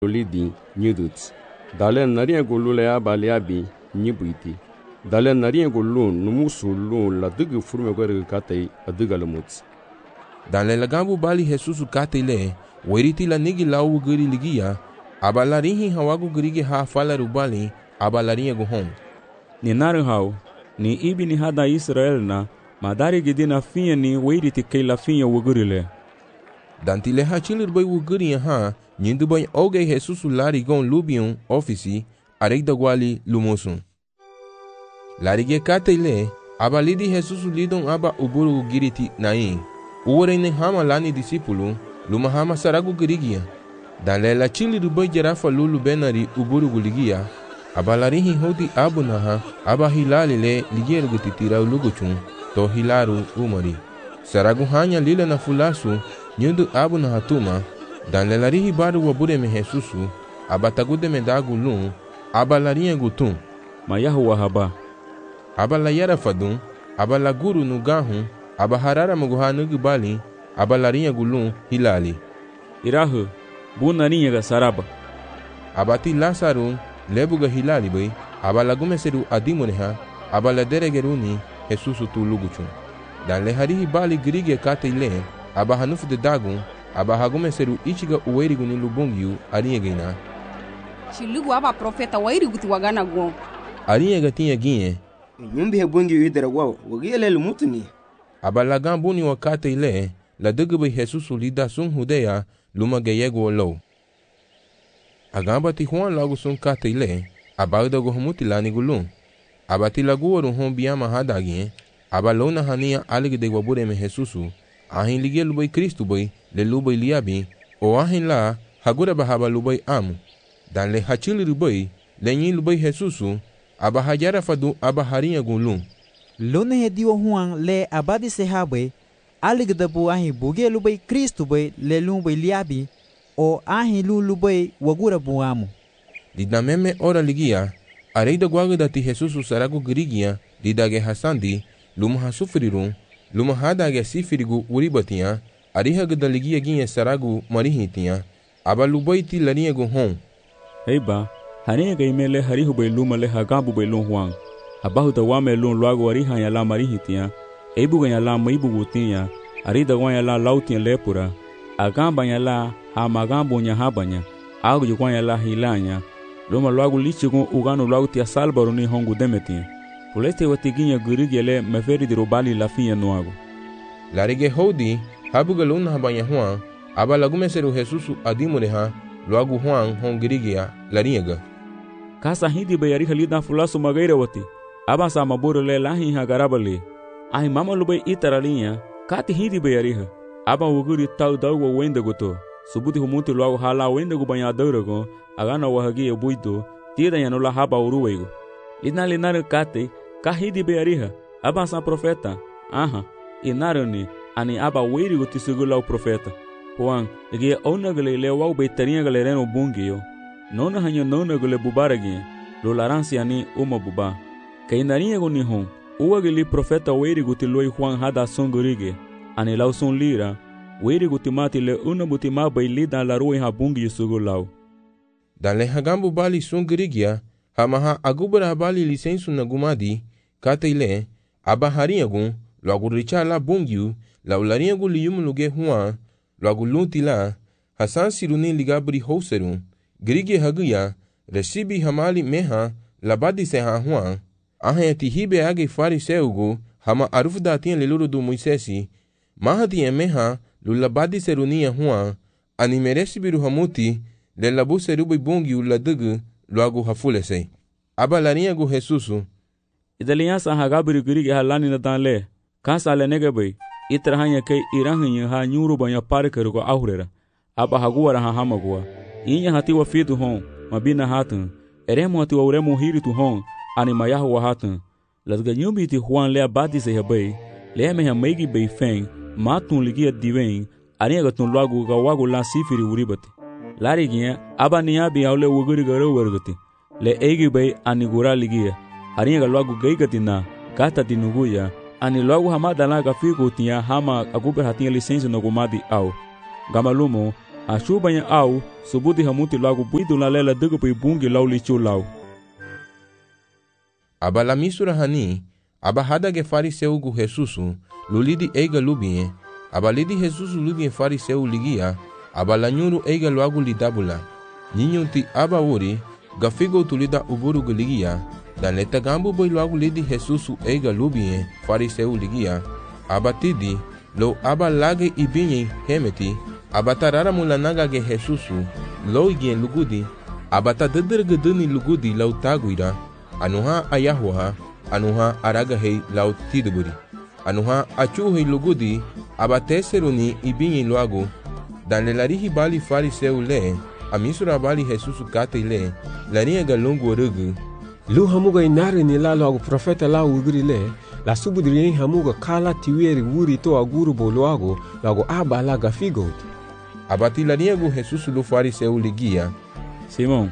lidi nyudut dalen narien golule ya baliabi nyibuiti dalen narien golun numusulun la dugu furme gore katay adugalmut dalen lagambu bali Jesus katile weriti la nigi lawu guri ligia abalarihi hawagu gurige ha falaru bali abalarinha go hom ni naru hau ni ibi ni hada Israel na madari gidina finha ni weriti keila finha wugurile dantile ha chilir boy wuguri ha nyindu boy oge Jesus lari gon lubion ofisi arek dogwali lumosun larige katile abalidi Jesus lidon aba uburu giriti nain uwerene hama lani disipulu luma hama saragu girigia dalela chilir boy jarafa lulu benari uburu guligia abalarihi hodi abunaha aba hilali le ligeru gutitira luguchun to hilaru umari saragu hanya lila na fulasu nyundu abunaha tuma dalalarihi baru wabure me Jesusu abatagude me dagu lun abalarinha gutun mayahu wahaba abalayara fadun abalaguru nugahu abaharara muguha nugubali abalarinha gulun hilali irahu bunarinha ga saraba abati lasaru lebuga hilali bay abalagume seru adimuneha abaladeregeruni Jesusu tuluguchun danle harihi bali grige katile abahanufu de dagun abahagume seru ichiga uwerigu ni lubungiu ariegina chilugu aba profeta wairigu tiwagana gon ariega tinha ginye nyumbi hebungi idera gwa wagile lumutuni abalagan buni wakate ile la dugube Jesusu lida sun hudeya lumage yego lo agamba ti Juan lagu sun kate ile abagda go humutilani gulun abati lagu oru hon biyama hadagin abalona hania alig de wabure me Jesusu ahin ligie lubai Kristu boy le lubai liabi o ahin la hagura bahaba lubai amu dan le hachili lubai le nyi lubai Jesusu abahajara fadu abaharinha gulun lone hediwa Juan le abadi sehabe alig de bu ahin buge lubai Kristu boy le lubai liabi o ahin lubai wagura bu amu didameme ora ligia areida guagda ti Jesusu saragu grigia didage hasandi luma hasufrirun luma hadage sifirigu uribatia arihagda ligia ginha saragu marihitia abalubaiti lariego hon heiba haniga imele harihu bay luma le hagabu bay lun Juan abahu da wame lun luago ariha ya la marihitia eibuga ya la maibugutia arida gwan ya la lautia lepura agamba ya la hamagambo nya habanya agu jukwan ya la hilanya luma luago lichigun ugano luago tia salbaro ni hongu demetia Puleste watiginya gurigele meferi de robali la finha noago. Larige hodi habuga luna habanya Juan abalagume seru Jesusu adimureha loagu Juan hon girigia lariega. Kasa hindi bayari halida fulasu magaira wati. Aba sa maburu le lahi ha garabale. Ahi mama lubai itaralinha kati hindi bayari ha. Aba wuguri tau dawa wenda goto. Subuti humuti loagu hala wenda gu banya daurago agana wahagi buito tira yanula haba uruwego. Linalinaru kate kahidi beariha aba sa profeta aha inarani ani aba weri gutisugula o profeta Juan ege onagale lewa beitarinha galera no bungio nona hanyo nona gule bubaragi lo laransi ani uma buba kainarinha goni hon uagili profeta weri gutiloi Juan hada songurige ani lauson lira weri gutimati le una butima bailida la rua ha bungio sugulau dale hagambu bali songurigia hamaha agubra bali lisensu na gumadi kataile abaharinha gun logo richa la bungiu la ularinha gu liyum luge Juan logo luntila hasan siruni ligabri houserun grige haguya recibi hamali meha labadi seha Juan ahenti hibe age fariseugu hama arufda tinha leluru du Moisesi mahati meha lulabadi serunia Juan ani mereci biru hamuti le labu serubi bungiu la dugu logo hafulese abalarinha gu Jesusu idaliansa hagabri gurige halani na danle kansa le negebe itrahanya kai irahinya ha nyuru banya parkerugo aurera aba haguara ha hamagua inya hati wa fitu hon mabina hatun eremo hati wa uremo hiritu hon ani mayahu wa hatun lasga nyumbi ti Juan le abadi se hebe le me ha meigi be feng matun ligia diven ani gatun lagu ga wagu la sifiri uribati larigia aba niabi aule wuguri garo wergati le egi be ani gura ligia ariga luagu geigatina kata dinuguya ani luagu hamada la gafigo tia hama agube hatia lisensi no gumadi au gamalumo A chubanha au, subuti hamuti lagu buidu la lela dugu bai bungi lau lichu lau. Aba la misura hani, aba hada ge fariseu gu Jesusu, lulidi eiga lubie, aba lidi Jesusu lubie fariseu ligia, aba la nyuru eiga luagu lidabula. Ninyo ti aba uri, gafigo tulida uburu gu ligia, dan leta gambu boy luagu lidi Jesusu eiga lubie fariseu ligia, aba tidi, lo aba lage ibinye hemeti, aba tarara mulanaga ge Jesusu, lo igien lugudi, aba ta dederdeni lugudi lau taguira, anuha ayahwa, anuha aragahei lau tiduburi, anuha achuhei lugudi, aba teseruni ibinye luagu, dan le larihi bali fariseu le, amisura bali Jesusu kate le, larinha galungu orugu, lu hamuga inari ni la luagu profeta la ugri le, la subudiri hamuga kala tiweri wuri to aguru bo luagu, luagu aba la gafigot. Abati larinha gu Jesusu lu fariseu ligia, Simão,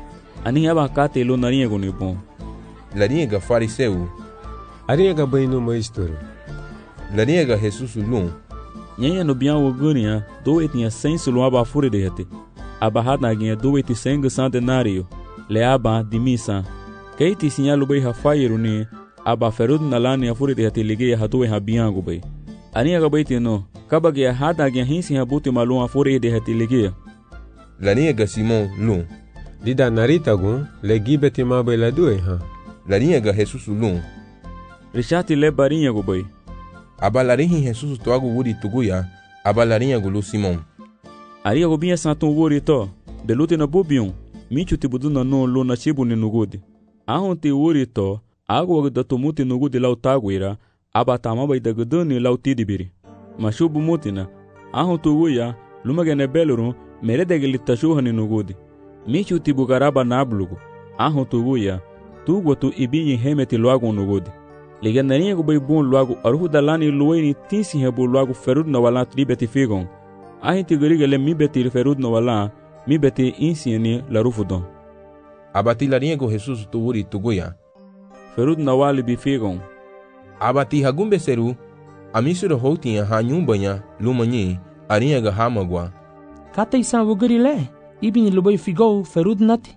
ani aba kate lu narinha gu ni bom. larinha ga fariseu, Arinha ga baino maestro. larinha ga Jesusu lum, Nyenha no bian ugurinha, doetinha sensu lu aba fure de hete. Aba hadaginha doeti sengu centenário, le aba de missa. Keiti sinyalu bai hafairu ni, aba ferud nalani a fure de hete ligeia hatoe habiangu bai. Arinha ga baiti no, kabagia hadaginha hinsi habuti malum a fure de hete ligeia. larinha ga Simão lum, Lida narita gun, le gibeti mabai la due ha. larinha ga Jesusu lum, Richati le barinha gu bai. aba larinha Jesusu toagu wuri tuguya, aba larinha gu lu Simão. Aria gu binha santun wuri to, de lute na bubiun, michu tibudu na no lu na chibu ni nugudi. Ahun ti wuri to, agu da tumuti nugudi lau taguira, aba tamabai da guduni lau tidibiri. Mashubu mutina, ahun tuguya, lumagene belurun, meredegili tashuha ni nugudi. Michu tibu garaba nablugu, ahun tuguya, tugu tu ibinyi hemeti luagu nugudi. Ligenarinha gu bai bun luagu aruhu dalani luweni tinsi hebu luagu ferud na wala tribeti figon. Ahin tigurigele mi beti ferud na wala, mi beti insieni la rufudon. Abati larinha gu Jesusu tu wuri tuguya, Ferud na wali bifigon. abati hagumbe seru, amisura houtinha hanyumbanha lumanyi, arinha ga hamagwa. Kata isan wuguri le, ibin lubai figou ferud nati.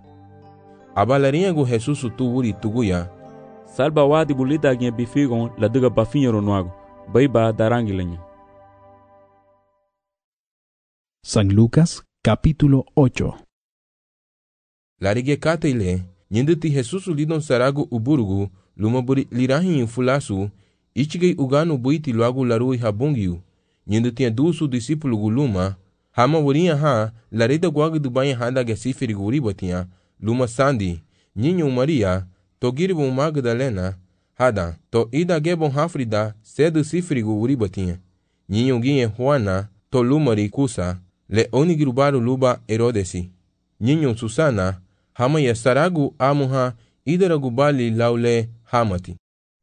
Aba larinha gu Jesusu tu wuri tuguya, Salba wadi bulida ginha bifigon la duga bafinho nuago, baiba darangilenha. San Lucas, capítulo 8. larige kate nyinditi Jesusu lidon saragu uburugu, lumaburi lirahin fulasu, ichigei uganu buiti luagu larui habungiu, nyinditi dusu disipulu guluma, hama wurinha ha, larida guagu dubanha handa gesifiri guribatinha, luma sandi, nyinyo Maria, to giribu Magdalena, hada, to ida gebon hafrida, sedu sifrigu uribatinha, nyinyo ginhe Juana, to lumari kusa, le onigirubaru luba Herodesi, nyinyo Susana, hama ya saragu amuha, idaragu bali laule hamati.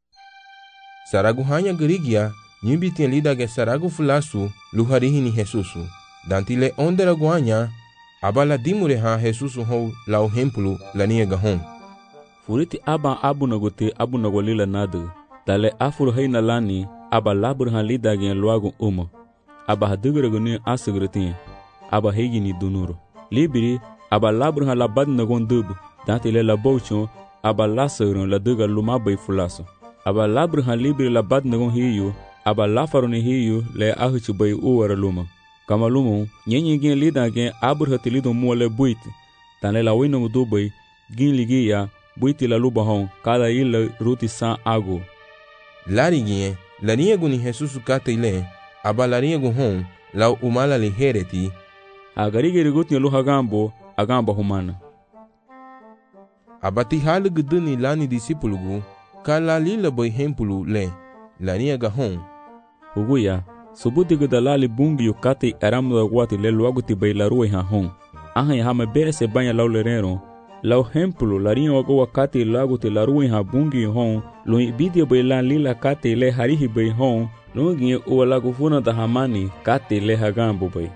Saragu hanya gerigia, nyimbitinha lida ge saragu fulasu, luharihini Jesusu, dantile onderagu hanya, abala dimure ha Jesusu hou lau hempulu laninha gahon. Furiti aba abu nagolila nadu, dale afuru heina lani, aba labur han lida ginha luagu uma, aba haduguragu ni asugrutinha, aba heigini dunuro. Libiri, aba labur han labad nagon dubu, dantile la bouchon, aba lasagron la duga lumabai fulaso. Aba labur han libiri labad nagon hiyu, aba lafaru ni hiyu le ahuchu bai uwara luma. Kama lumu, nyenye ginha lida ginha abur hatilido mua le buiti, dale la wino dubai, ginha ligia, buiti la luba hon, kada ila ruti san agu. Lariginhe, larinha gu ni Jesusu kate aba larinha gu hon, lau umala li hereti, Agarigiri gutinha lu hagambo, agamba humana. abati halu guduni lani disipulugu, kala lila boy hempulu le, larinha ga hon. Uguya, subuti gudalali bungi yu kate aramuda guati le luagu ti bai la rua ha hon. Ahan ya hama bere se banya lau lerero, lau hempulu larinha wago wakati lagu ti la rua ha bungi hon, lu ibidia bai la lila kate le harihi bai hon, lu ginye uwa lagu funa da hamani kate le hagambo bai.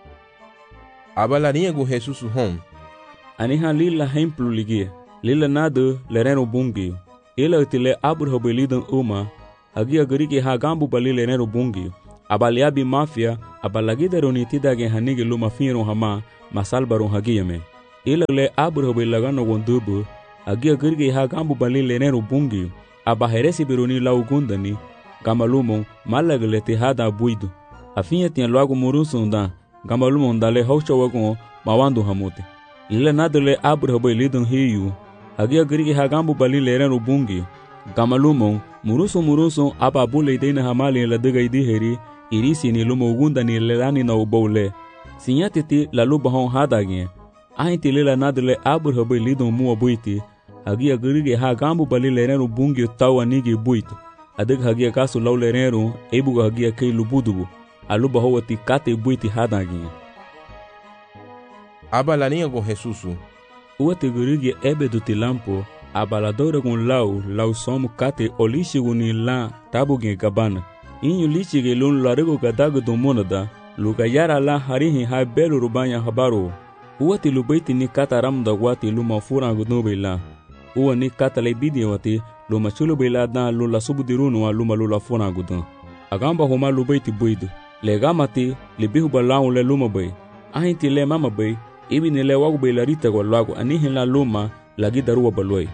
Aba larinha gu Jesusu hon, Aniha lila hempulu ligia, lila nadu lerero bungi, ila utile abur bai lidan uma, agi agarigi hagambo bali lerero bungi, abaliabi mafia abalagidero nitidage hanige luma finron hama masalbaron hagiyame ilale aburhobe lagano wondubu agia girge hagambu balile nero bungi abaheresi beroni laugundani gamalumo malaglete hada buidu afinha tinha logo murusunda gamalumo dale hauchawagon mawandu hamute ile nadale aburhobe lidon hiyu agia girge hagambu balile nero bungi gamalumo muruso ababule deina hamali la diga idiheri irisi ni lumo gunda ni lelani na ubole sinyatiti la lubahon hadagi ainti lela nadle aburhobe lidon mu abuiti hagia girige hagambu balile nero bungi tawanigi buito adig hagia kasu laulerero ebugo hagia kei lubudubu alubahowati kate buiti hadagi abalaninha com Jesusu uate girige ebedu tilampo abaladora com lau somo kate olishigu ni la tabuge gabana inyu lichige lun larego gadago do monada lugayara la harihi ha belu rubanya habaro uati lubaiti ni kata ramda wati luma fura gudubela uwa ni kata lebidi wati luma chulu bela da lula subudirunu wa luma fura gudu agamba homa lubaiti buidu legamati libihu balau le luma bay ahinti le mama bay ibini le wagu bela rita kwa lagu anihin la luma lagi daruwa balway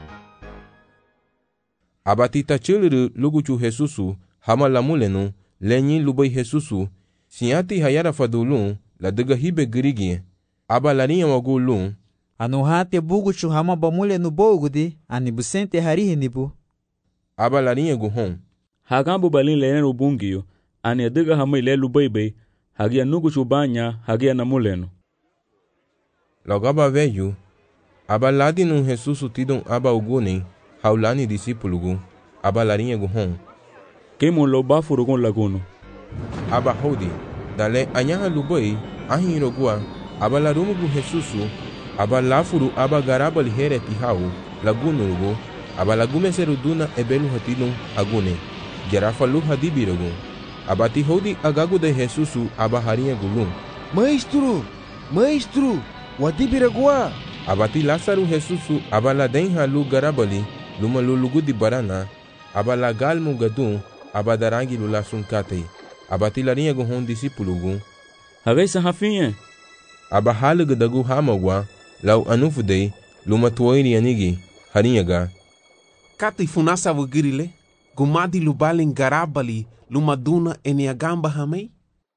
abatita chiliru luguchu Jesusu hama lamulenu lenyi lubai Jesusu sinyati hayara fadulun la diga hibe girigi abalarinha magulun anuhate buguchu hama bamulenu bogudi anibusente harihi nibu abalarinha guhon hagambu balin lenen ubungiyo ani diga hama ile lubai bay hagia nuguchu banya hagia namulenu logaba veju abaladinu Jesusu tidon aba uguni haulani discípulo abalarinha guhon kemo lo bafurugon laguno aba hodi dale anyaha lubai ahirogua abalarumu gu Jesusu abalafuru abagarabali hereti hau lagunurugo abalagume seruduna ebelu hatilun agune gerafa lu hadibirogo abati hodi agagu de Jesusu abaharinha gulun maestro wadibiragua abati Lázaro Jesusu abaladenha lu garabali luma lulugu di barana abalagal mugadun abadarangi lula sunkate abati larinha guhon discípulo hagaisa hafinha abahalu gadagu hamagwa lau anufudei luma tuoiri anigi harinhaga kati funasa wugirile gumadi lubalin garabali luma duna eniagamba hamei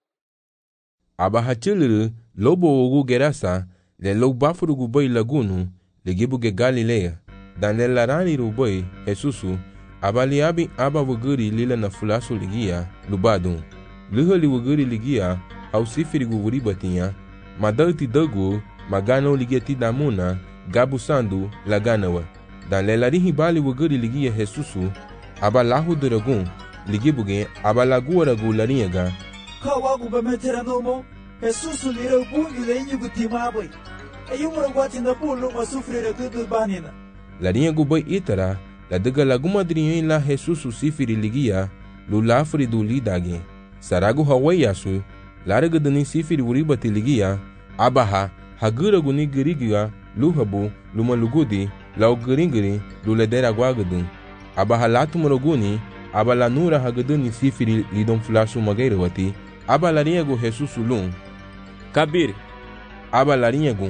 abahachiliru lobo ogu gerasa le lo bafuru gubai lagunu le gibuge Galileia dan le larani rubai Jesusu abaliabi aba wuguri lila na fulasu ligia lubadun lihali wuguri ligia au sifiri guguri batinha madalti dagu magano ligia tidamuna gabu sandu laganawa dan le larihi bali wuguri ligia Jesusu abalahu duragun ligibuge abalaguaragu larinhaga kawagu bametera nomo Jesusu lira bungi le inyugu timabai ayumura gwati na bulu masufrira gudu banina larinha gubai itara la diga laguma drinhen la Jesusu sifiri ligia lulafri du lidage saragu hawayasu laraga dani sifiri uribati ligia abaha hagura guni girigia luhabu luma lugudi lau giringiri luledera guagadun abaha latumuroguni abala nura hagaduni sifiri lidon flashu magairwati abalarinha gu Jesusu lun kabir abalarinha gu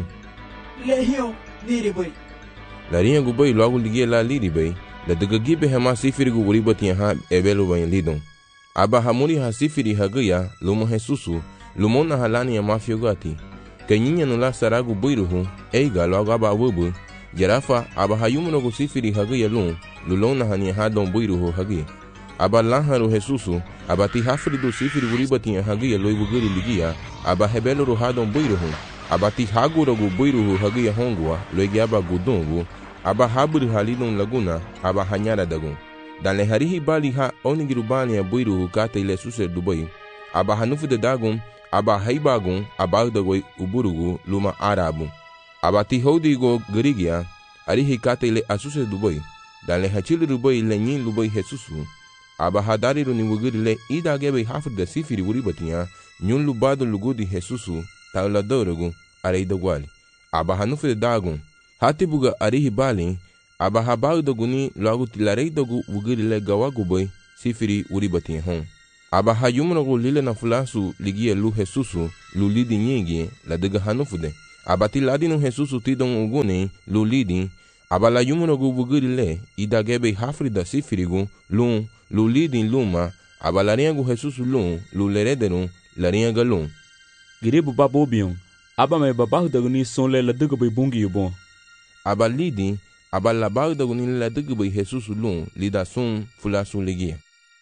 lehion niribai larinha gu bai logo ligia la liribai la diga gibe hema sifiri gu uribati ha ebelu bain lidon abaha muri ha sifiri hagaya luma Jesusu lumona halani ya mafiogati kanyinya nula saragu buiruhu eiga logo aba wubu jarafa abaha yumuno gu sifiri hagaya lun lulona hani hadon buiruhu hagi abalaharu Jesusu abati hafridu sifiri uribati hagaya loibuguri ligia aba hebelu ruhadon buiruhu abati haguragu buiruhu hagaya hongwa loigi aba gudungu aba haburi halidon laguna aba hanyara dagun dan le harihi bali ha onigirubani ya buiruhu kate ile suser dubai aba hanufu de dagun aba haibagun aba dagoi uburugu luma arabu abati hodigo girigia arihi kate ile asuse dubai dan le hachili dubai le nyin dubai Jesusu aba hadariru ni wugiri le idagebe hafrida sifiri uribatiya nyun lubado lugudi Jesusu taula dorogu areidogwali aba hanufu de dagun hatibuga arihi bali aba habau doguni logo tilarei dogu wugiri le gawagubai sifiri uribatiya hon aba hayumrogo lile na fulasu ligia lu Jesusu lu lidi nyingi la dega hanufude. Aba tiladi no Jesusu tidon ugune lu lidi. Aba la yumrogo bugirile idagebe hafrida sifirigu lu lidi luma. Aba la riengu Jesusu lu lerederu la rienga Giribu babobion. Aba me babahu daguni sonle la dega bay bungi yubon. Aba lidi aba la bahu daguni la dega bay Jesusu lida sun fulasu ligia.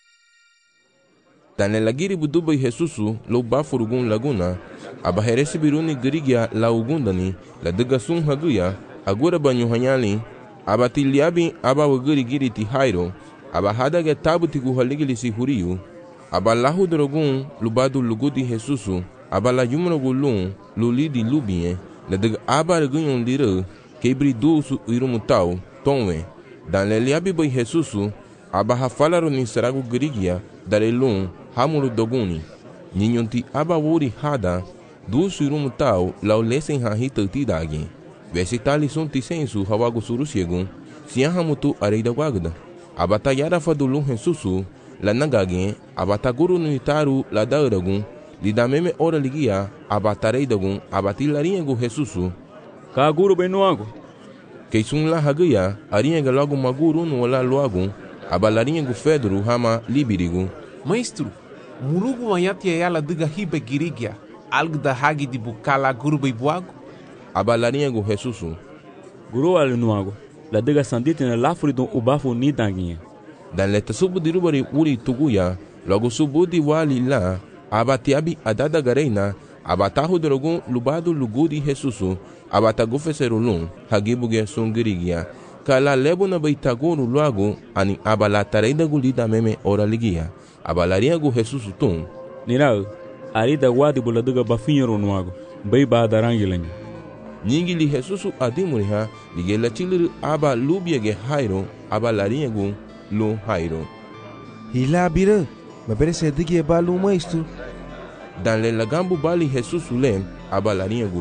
Dane la giribu dubay Jesusu lo bafurugun laguna. Aba heresi biruni girigia la ugundani la dega sun haguya agura banyu hanyali. Aba tiliabi aba wagiri giri ti hairo. Aba hadage tabu tigu haligili si huriyu. Aba lahu drogun lubadu lugudi Jesusu. Aba la yumrogu lu lidi lubie. La dega aba regunyon lire kebri dusu irumutau tonwe. Dan le liabi bay Jesusu. Aba hafalaro ni saragu girigia dare hamuru doguni. Ninyonti aba wuri hada dusu irumutau lau lesen hahita tidagi. Vesi tali sunti sensu hawagu surusiegun. Siahamutu areida wagda. Aba tayara fadulun Jesusu la nagage. Aba taguru nuitaru la dauragun. Lida meme ora ligia aba tareidagun aba tilariengu Jesusu. Ka guru benuago. Keisun la hagia arienga logo maguru no la loagun. Aba lariengu Fedru hama libirigu. Maestro, murugu mayati yala diga hibe girigia. Algo da hagi di bukala guru beibuago. Aba lariengu Jesusu. Guru alinuago. La diga sandite na lafridon ubafu nidanginha. Dan leta subu dirubari uri tuguya. Logo subu di wali la. Aba tiabi adada gareina. Aba tahu drogun lubadu lugudi Jesusu. Aba tagufeserulun. Hagibuge sungirigia. Kala lebo na baitaguru luago. Ani aba la tareida gulida meme ora ligia. Aba lariago Jesusu tum. Nirao. Arida wadi buladiga bafinhero nuago. Bai ba darangilenha. Nyingili Jesusu adimuriha. Ligela chiliru aba lubiege hairo. Aba lariago lu hairo. Hila bira. Maberese digie balu maestro. Dan le lagambu bali Jesusu lem. Aba lariago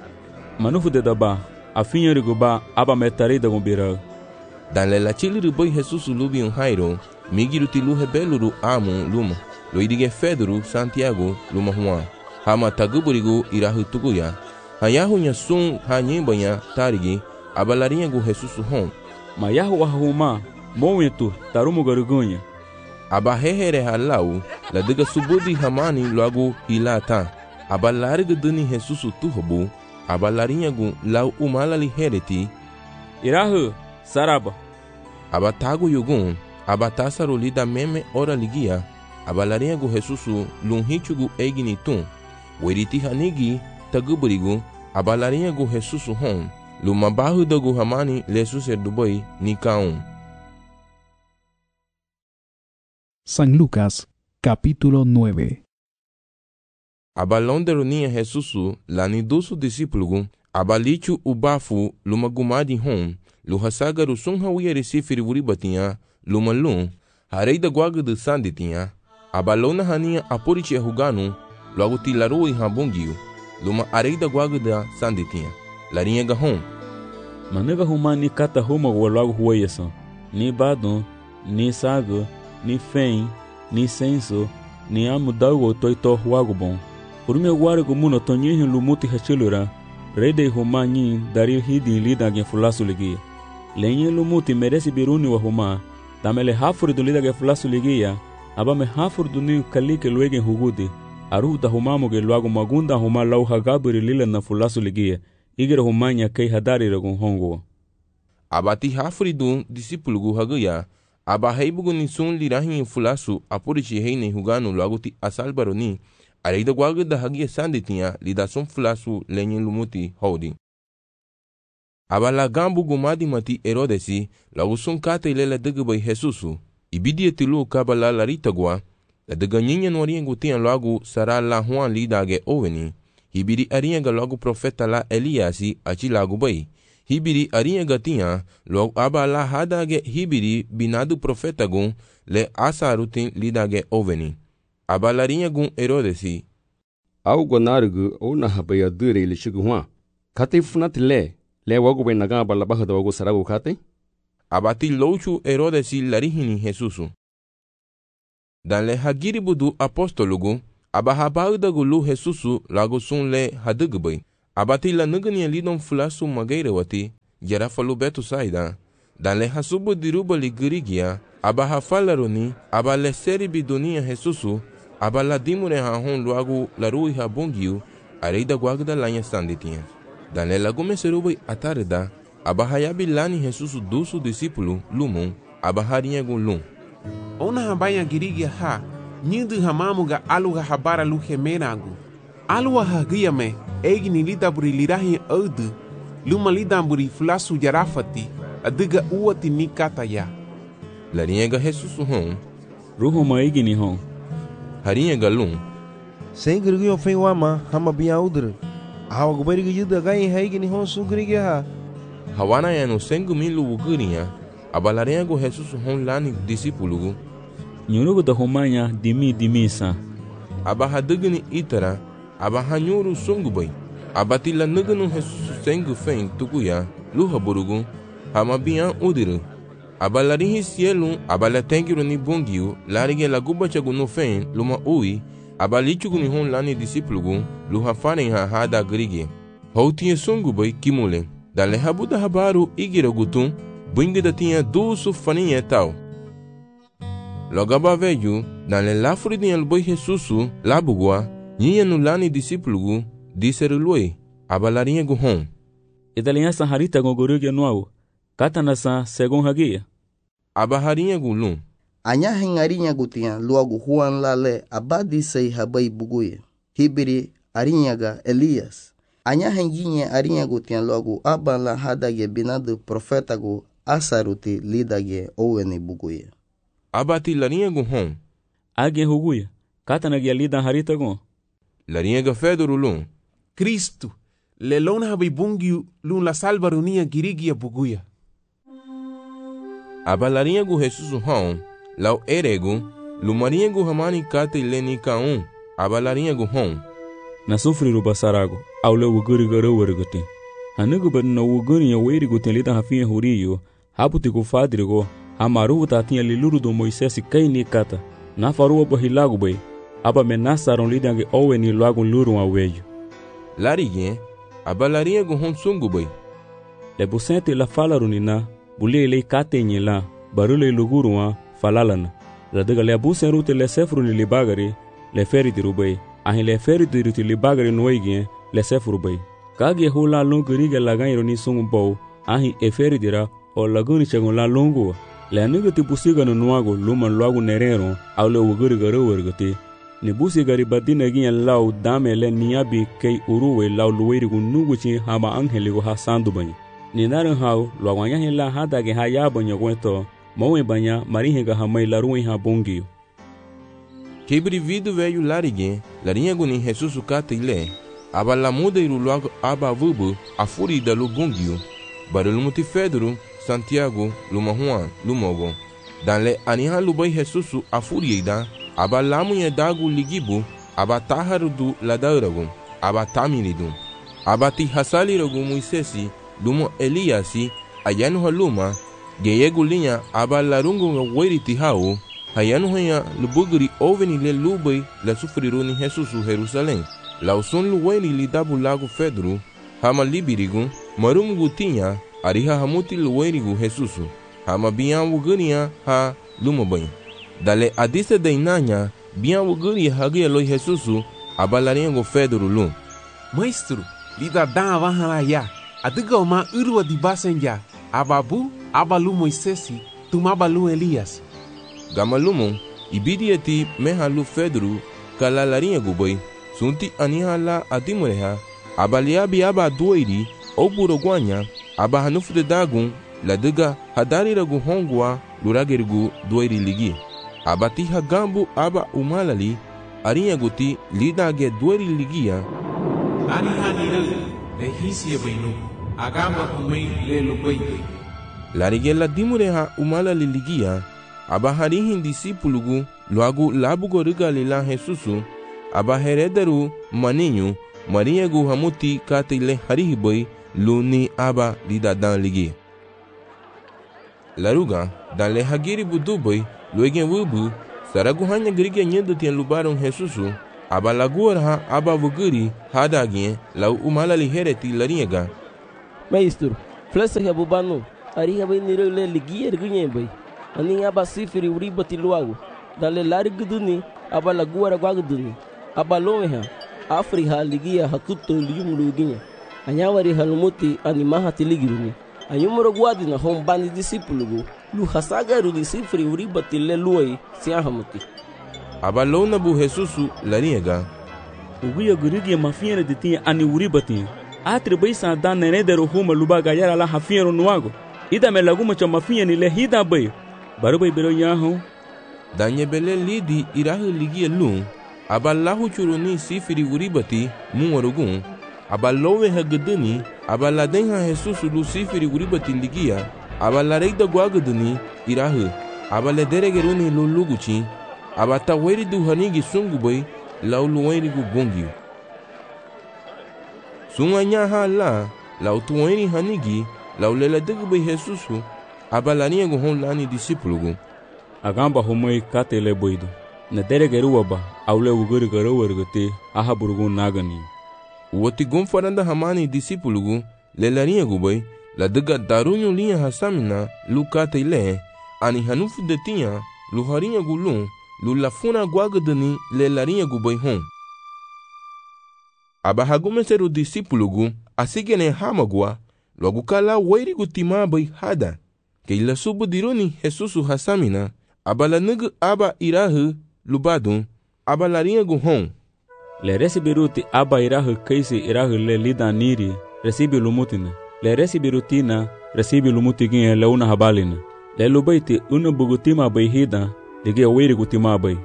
Manufu de daba. Afinhero guba aba metarida gumbira. Dan le la chiliru boy Jesusu lubi hairo. Migiru tilu hebeluru amu luma. Loidige Fedru Santiago luma Juan. Hama taguburigu irahu tuguya. Hayahu nya sun hanyimbonya tarigi. Aba lariago Jesusu hon. Mayahu wahuma. Momentu tarumu garugunha. Aba hehere halau la diga subudi hamani logo ilata. Aba lariga dani Jesusu tuhobu. Aba larinhagu lau umalali hereti. Irahu saraba. Aba tagu yugun. Aba tasaru da meme ora ligia. Aba larinhagu Jesusu lunhichugu eginitum. Weriti hanigi taguburigu. Aba larinhagu Jesusu hon. Lumabahu dogu hamani lesu serduboi nikaum. San Lucas, capítulo 9. Aba londe runia Jesusu lani dusu discípulo. Aba lichu ubafu lumagumadi hon. Luhasagaru sunha wiere sifiri wuribatinha. Lumalum. Hareida guaga de sanditinha. Aba lona hania apuriche huganu. Logo tilaru e habungiu. Luma areida guaga da sanditinha. Larinha gahon. Manega humani kata huma logo hueyasan. Ni badon, ni sago, ni fen, ni senso, ni amudago toito huagubon. Urme guargo muno tonyihin lumuti hachilura. Rede humani dari hidi lida gen fulasu ligia. Lenye lumuti merece biruni wa huma. Tamele hafur du lida gen fulasu ligia. Aba me hafur du ni kalike luegen hugudi. Aruta humamu ge luago magunda huma lau hagaburi lila na fulasu ligia. Igere humanya kei hadari ragun hongo. Abati hafuri du discípulo haguya. Aba heibugu ni sun lirahin fulasu apurichi heine huganu luago ti asalbaroni. Areida guaga da hagia sanditinha lida sun fulasu lenye lumuti hodi. Aba la gambu gumadi mati Herodesi lagu sun kata ilela dega bay Jesusu. Ibidia tilu kaba la larita gua. La dega nyinya noriengu tian lagu sara la Juan lidage oveni. Hibiri arienga lagu profeta la Eliasi achi lagu bay. Hibiri arienga tian lagu aba la hadage hibiri binadu profeta gun le asarutin lidage oveni. Aba larinha gun Herodesi. Au gonargu o na habaya dure ili shiguwa. Kate funat le wago ben naga bala bahada wago sarago kate. Abati louchu Herodesi larihini Jesusu. Dan le hagiri budu apostolugu, aba habaudagu lu Jesusu lagu sun le hadugbai. Abati la nugani lidon fulasu magaira wati, jara falu betu saida. Dan le hasubu diruba li girigia, aba hafalaruni, aba le seri bidunia Jesusu, aba la dimure ha hon luagu la rui ha bongiu, areida guagda lanha sanditinha. Dan le lagu meserubai atarida, aba hayabi lani Jesusu dusu discípulo lumon, aba harinha lum. Ona habaya girigia ha, nyidu hamamuga aluga habara lu hemenagu. Alua hagiame, egni lidaburi lirahi audu, luma lidamburi fulasu jarafati, adiga uati nikataya. Larinha Jesusu hon, ruho maigini hon. Harinha galum. Sem grigio fem wama, hama bia udre. Hawa guberiga yuda gai haigini hon su grigia ha. Hawana ya no sengu milu ugurinha, abalarinha Jesusu hon lani discípulo. Nyurugu da homanya dimi sa. Aba hadugni itara, aba hanyuru sungubai. Abatila nugunu Jesusu sengu fen tukuya, luha burugu, hama bia udre. Abalarihi cielo, abalatengiru ni bongiu, larige la guba chagu no fen, luma ui, abalichugu ni hon lani discípulo, luha faren ha hada grige. Houtinha sungubai kimule, dale habuda habaru igira gutun, bingida tinha dusu faninha tal. Logaba veio, dale lafuri dinha luboi Jesusu, labugua, ninha no lani discípulo, disseru lui, abalarinha guhon. Idalinha saharita gogorugia nuau. Katanasa segon hagia. Abaharinha gulum. Anya hengarinha gutinha luagu Juan lale abadi sei habai buguia. Hibiri arinhaga Elias. Anya henginha arinha gutinha luagu aba la hadage binadu profetagu asaruti lidage owene buguia. Abati larinha guhon. Age huguia. Katanagia lida harita gon. Larinha gafeduru lum. Cristo. Lelona habai bungiu lun la salvarunia girigia buguia. Abalarinha Jesusu hon, lau eregu, lumarinha hamani kate leni kaun, abalarinha hon. Na sufriru basarago, au le wuguri garo wergote. Hanugu bad na wuguri ya weri gote lida hafinha huriyo, haputi ku fadrigo, hamaru tatinha liluru do Moisés kai ni kata. Na faruwa bahilago bay, aba menasaron lidange owe ni lagun luru awejo. Larige, abalarinha hon sungu bay. Le busente la falarunina, bulele katenye la, barule luguruwa falalana. Radaga le abusen rute le sefru ni libagari, le feriti rubay. Ahin le feriti ruti libagari noigien, le sefru bay. Kage hula lunguriga laganyro ni sungu bow, ahin e feritira, o laguni chagun la lunguwa. Le anugati busiga no nuago, luman luagu nerero, au le uguriga rowergati. Ni busigari badina ginya lau dame le niabi kei uruwe lau luwerigu nuguchi hama angheligu ha sandu banyi. Ni narin hau luagwanya hila hadage ha yabanya gwento, mawe banya marihinga ha mai laruwe ha bongiu. Kebri vidu veio larige, larinha guni Jesusu kate ile, aba la muda iru luago aba vubu, a furi da lu bongiu, barulu mutifedru, Santiago, luma Juan, lumogo. Dan le aniha lubai Jesusu a furi ida, aba lamunha dagu ligibu, aba taharu du ladauragu, aba tamiridu, aba ti hasalirogu Moisesi, lumo Eliasi, ayanu haluma, geyegu linha, aba larungu weriti hau, hayanu hanya lubugri oveni le lubai la sufriru ni Jesusu Jerusalém. Lausun luweni li dabu lagu Fedru, hama libirigu, marum gutinha, ariha hamuti luwenigu Jesusu, hama bian wugania ha lumobanho. Dale adise deinanya, bian wuguri hagia loi Jesusu, abalaringo Fedru lum. Maestro, lida dan avanhalaya, adiga oma urwa di basenja, ababu, abalu Moisesi, tumabalu Elias. Gamalumon, ibidieti mehalu Fedru, kalalaringo boy, sunti anihala adimureha, abaliabi aba doiri, oburogwanya, aba hanufde dagun, ladiga hadariragu hongwa, luragerigu doiri ligi. Abati hagambu aba umalali, arinhaguti lidage doiri ligia. Anihanire, le hisia bainu, agamba kumei le lubaite. Larigela dimureha umalali ligia, aba harihin discípulugu, loagu labugoriga lila Jesusu, aba herederu maninho, marinhagu hamuti katile harihiboi, luni aba lidadan ligi. Laruga, dan le hagiri buduboi, luegen wubu, Saragu hanya girigia nyendo tian lubaron Jesusu, aba laguar ha aba vuguri hadagien lau umala lihereti lariega. Maestro, flesa ya bubano, ariha bai niro le ligier gunye bai. Ani aba sifiri uriba tiluago. Dale lari guduni, aba laguar aguduni. Aba lowe ha, afri ha ligia hakuto liyumulu ginya. Anyawari halumuti animaha tiligiruni. Anyumuro guadi na hombani disipulugu. Lu hasagaru disifri uriba tile luai siahamuti. Aba lona bu Jesusu lariega. Uguya gurigia mafiera de tinha ani uriba tinha. Atri bai sa dan nene de rohuma luba gayara la hafiero nuago. Ida me laguma cha mafia ni le hida bai. Baru bai bero yaho. Danye bele lidi irahu ligia lung. Aba lahu churuni sifiri uribati muwarugun. Aba lowe hageduni. Aba ladenha Jesusu lu sifiri uribati ligia. Aba lareida guageduni irahu. Aba lederegeruni luluguchi. Aba taweri du hanigi sungu bai. Lau luweri gu bongiu. Sunganya hala, lau tuweni hanigi, lau lela degu bai Jesusu, aba lania gu hon lani disipulugu. Agamba homoi kate le boido. Na dere geru aba, aule uguri garo wergate, aha burugu nagani. Wati gomfaranda hamani disipulugu, le lania gu bai, la dega darunyo liya hasamina, lu kate le, ani hanufu detia, lu harinha gu lun, lu lafuna guagadani le lania gu bai hon. Aba hagumeseru disipulugu asigene hamagua logu kala wairigu tima bai hada ke ila subu dironi Jesusu hasamina aba la nugu aba irahu lubadun aba la ringu hon le resibiruti aba irahu kaisi irahu le lida niri resibi lumutina le resibirutina resibi lumutigin le una habalina le lubaiti una bugutima bai hida lege wairigu tima bai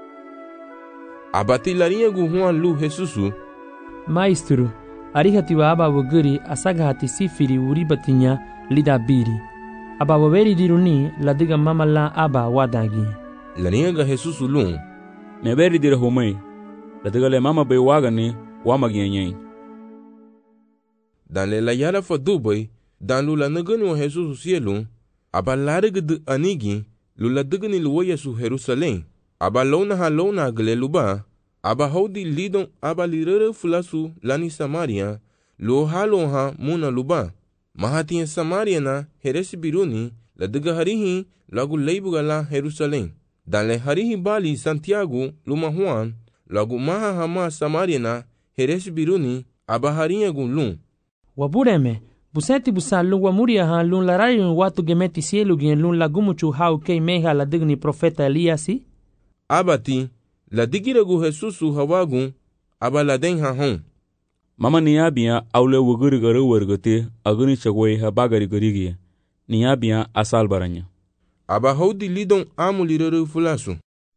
abati la ringu hon lu Jesusu. Maestro, arihatiwa aba waguri asagahati sifiri uribatinya lida biri. Aba waweri diruni ladiga mama la aba wadagi. Laniga Jesusu lung. Neberi dira homai. Ladiga le mama bai wagani wamagianyay. Dan le la yara fa dubai, dan lula nagani wa Jesusu sielung. Aba larigd anigi, lula digani luwa Yesu Jerusalem. Aba lona ha lona gle luba. Aba hodi lidon aba lirere fulasu lani Samaria, lo haloha muna luba. Mahatiyan Samaria na heresi biruni, la diga harihi lagu leibuga la Jerusalem. Dan le harihi bali Santiago luma Juan, lagu maha hama Samaria na heresi biruni, aba harinya gun lun. Wabureme, buseti busan lun wamuria han lun larayon watu gemeti sielu gien lun lagumuchu hau kei meha la digni profeta Eliasi? Abati, la digiragu Jesusu hawagun, aba la den ha hon. Mama niabia aule wuguri garu wergate aguni chagwai habagari garigia. Niabia asal baranya. Aba hodi lidon amu lirere fulasu.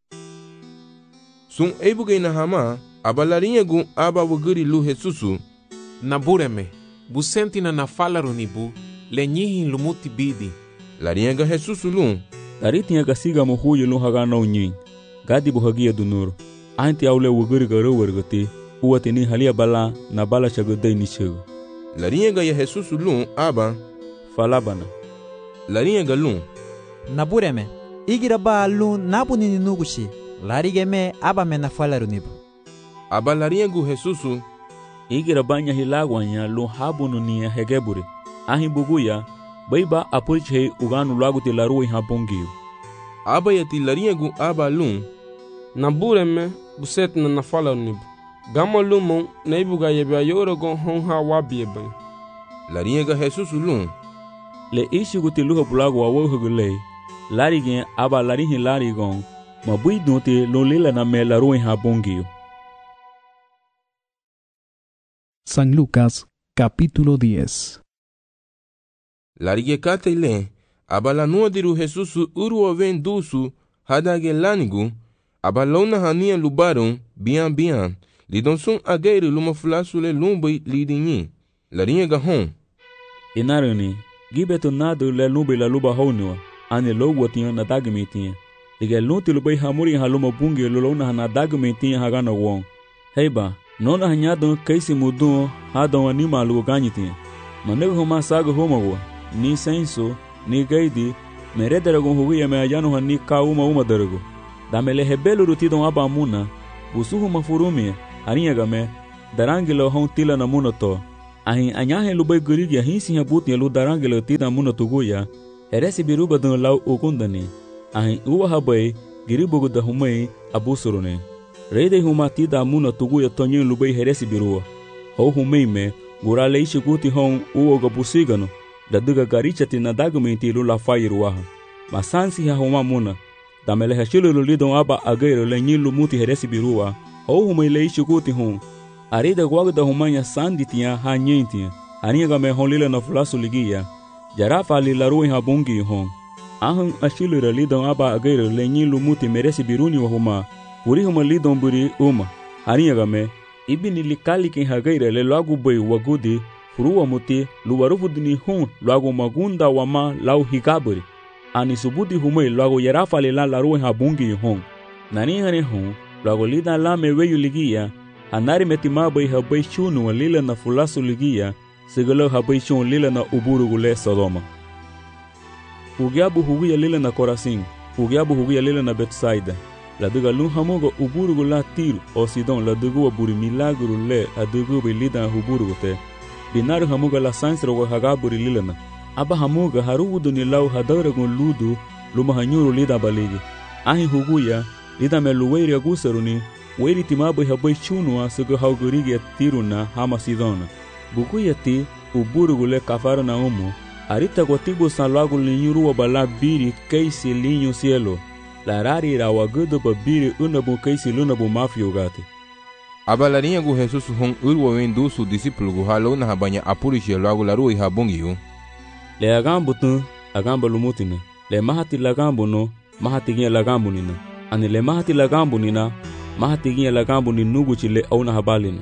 Sun ebuge na hama, aba larinyagu aba wuguri lu Jesusu. Nabureme, busenti na nafalaru nibu, le nyihi lumuti bidi. Larinyaga Jesusu lun. Taritinha gasiga mohuyo lu hagana unyin. Gadi buhagia dunur. Anti aule wuguri garu wergate. Uwatini halia bala na bala chagodai ni chego. Larinyaga ya Jesusu lun aba. Falabana. Larinyaga lun. Nabureme. Igira ba lun nabuni ni nugushi. Larigeme aba me na falaru nibu. Aba larinyagu Jesusu. Igira banya hilagwanya lun habunu ni hegeburi. Ahi buguya. Baiba apulche uganu lagu te larui habongiu. Aba yati larinyagu aba lun. Nabureme buset na nafalaru nibu. Gama lumon na ibuga yebya yorogon honha wabiebe. Larinyaga Jesusu lun. Le ishi guti luha bulago wa wohugule. Larigen aba larihin larigon. Mabui dunte lolila na me larui habongiu. San Lucas, capítulo 10. Larige katele, aba la nuadiru Jesusu urwa ven dusu, hadage lanigu, aba lona hania lubaron, bian, lidon sun agere luma fulasu le lumbai lidinyi, larinyaga hon. Inarani, gibeto nadu le lumbai la luba honua, ane logo tiya na dagmetinha. Liga lunti lubai hamuri haluma bunge lolona na dagmetinha hagana won. Heiba, nona hanyado kaisi mudun hadon anima lugo ganyitinha. Manego homa sago homawa. Ni senso, ni gaidi, merederagon huguya me ayano hani ka uma darago. Damele hebelo rutidon aba muna, busuhu mafurumi, arinhagame, darangelo hon tila na muna to. Ahin anyahe lubai gurigi ahinsi habutnya lu darangelo tida muna tuguya, heresi biruba don lau ukundani. Ahin uwa habai, giribugu da humai abusurune. Reide huma tida muna tuguya tonyin lubai heresi birua. Ho humai me, gurale ishi guti hon uoga busigano, da duga garichati na dagumenti lu la fairuaha. Masansi ha huma muna, damele hashilo lidon aba agairo le nyilu muti heresi birua, ho humai le ishi guti hon. Arida guagda humanya sanditia ha nyentia, aniga me hon lila na fulasu ligia, jarafa li la ruin habungi hon. Ahang ashilo lidon aba agairo le nyilu muti meresi biruni wa huma, uri huma lidon buri uma, aniga me, ibini likali ken hagaira le lagu bai wagudi, furuwa muti, luwarufudini hon lagu magunda wama lau higaburi. Ani subudi humai lagu jarafa li la ruin habungi hon. Nani hane hon, lagu lida la me weyu ligia, anari metima bai habai shunu wa lila na fulasu ligia, sigalo habai shun lila na uburugule Sodoma. Hugiabu hugia lila na Korasin, hugiabu hugia lila na Betsaida. La duga lun hamuga uburugu la Tiro o Sidon la dugu wa buri milagru le a dugu bai lida huburugu te. Binaru hamuga la sansro wa hagaburi lila na. Aba hamuga harugudu ni lau hadaragun ludu luma hanyuru lida baligi. Ahi huguya lida me luweiri agusaruni weiri timabu habai chunua sugu haugurigi Tiro na hama Sidona. Bukuya ti uburugu le kafaro na umu. Arita kwa tibu san lagu linyuru wa bala biri keisi linyu cielo. La rari ra wagudu ba biri unabu keisi lunabu mafio gati. Abalarinha gu Jesus hon urwa wendu su discípulo gu halo na habanya apurishi lagu la rui habungi yu. Le agambu tu agamba lumutina. Le mahati lagambu no mahati gia lagambu nina. Ani le mahati lagambu nina mahati gia lagambu ni nuguchi le au na habalina.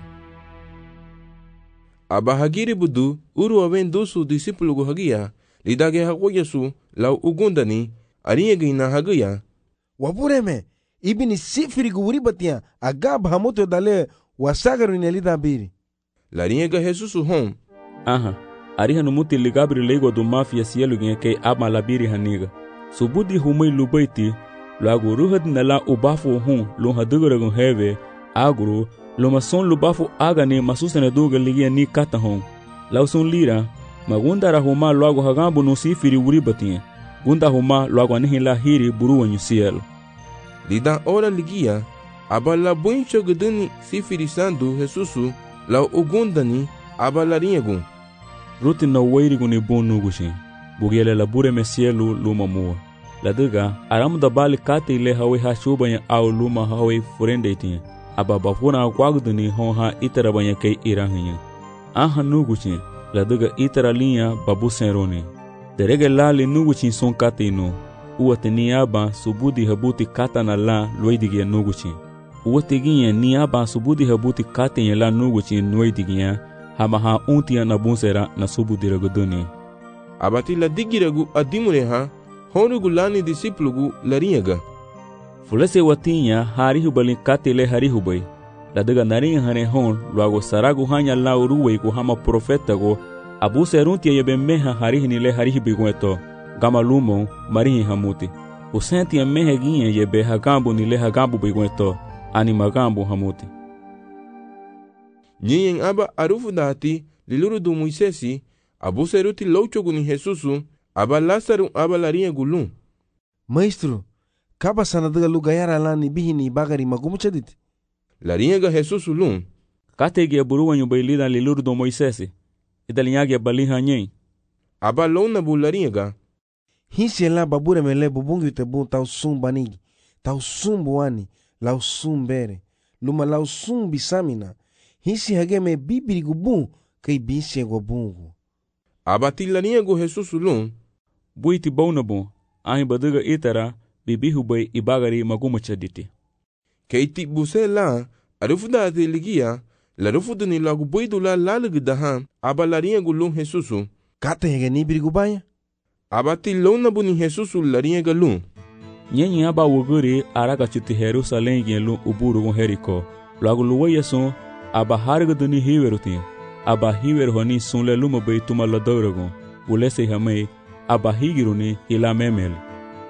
Abahagiri budu urwa wendu su discípulo gu hagia lidage hagoya su lau ugundani arinha gina hagia. Wabureme, ibini sifiri guribatia agab hamoto dale wasagaru inelida biri. Larinha Jesus hon. Aha, ariha numuti ligabri lego do mafia cielo ginha kei ama labiri haniga. Subudi humai lubaiti, lagu ruhad nala ubafu hon lo hadugaragun heve, aguru, lo mason lubafu agane masusane duga ligia ni kata hon. Lausun lira, magundara huma lagu hagambu no sifiri guribatia. Gunda huma logo anihila hiri buruwa nyusielo. Lida ora ligia, abala buncho guduni sifiri sandu Jesusu, lau ugundani abalarinha gun. Ruti na weiri guni bonu gushi, bugiele la bure mesielu luma mua. La duga, aramu da bali kate ile hawe hashubanya au luma hawe furendeitinha. Aba bafuna kwaguduni honha itara banya kei irahinya. Aha nugushi, la duga itara linha babu senroni. Derege lali nuguchi son kate ino. Uwate ni aba subudi habuti kata na la luidigia nuguchi. Uwate ginye ni aba subudi habuti kate nye la nuguchi nuidigia. Hamaha untia na bunsera na subudi ragoduni. Abati la digiragu adimureha, honugu lani disiplugu larinyaga. Fulese watinya harihu balin kate le harihu bay. La daga naringa hane hon luago saragu hanya la uruwe ku hama profeta go. Abu seruntia yebe meha harihi nile harihi bigueto, gama lumo, marihi hamuti. Usentia mehe ginye yebe hagambu nile hagambu bigueto, ani magambu hamuti. Nyen aba arufu dati, liluru du Moisesi, abu seruti louchogu ni Jesusu, aba Lazaru aba larinha gulum. Maestro, kaba sanadaga lugayara lani bihini bagari magumuchadit. Larinha ga Jesusu lum. Kategi aburuwa nyubailida liluru du Moisesi. Idalinyage baliha nyen. Aba lona bularinga. Hisi la babure mele bubungi tebu tau sumbanigi. Tau sumbuani. Lau sumbere. Luma lau sumbisamina. Hisi hageme bibiri gubun. Kei bisi gubungu. Aba tilaringa Jesus lum. Buiti baunabu. Ahi baduga itara. Bibihu bay ibagari magumachaditi. Kei tibuse la. Arufuda ate ligia. La rufudu ni lagu boidu la lalugu dahan, aba larinha gulum Jesusu. Kata hege ni birigubaya? Aba ti lona bu ni Jesusu larinha galum. Nyenye aba wuguri araga chuti Jerusalem gen uburu gon Heriko. Lagu luwa yeson, aba harga duni hiwerutin. Aba hiwer honi sunle luma bay tuma la dauragon. Bulese hamay, aba higiruni hila memel.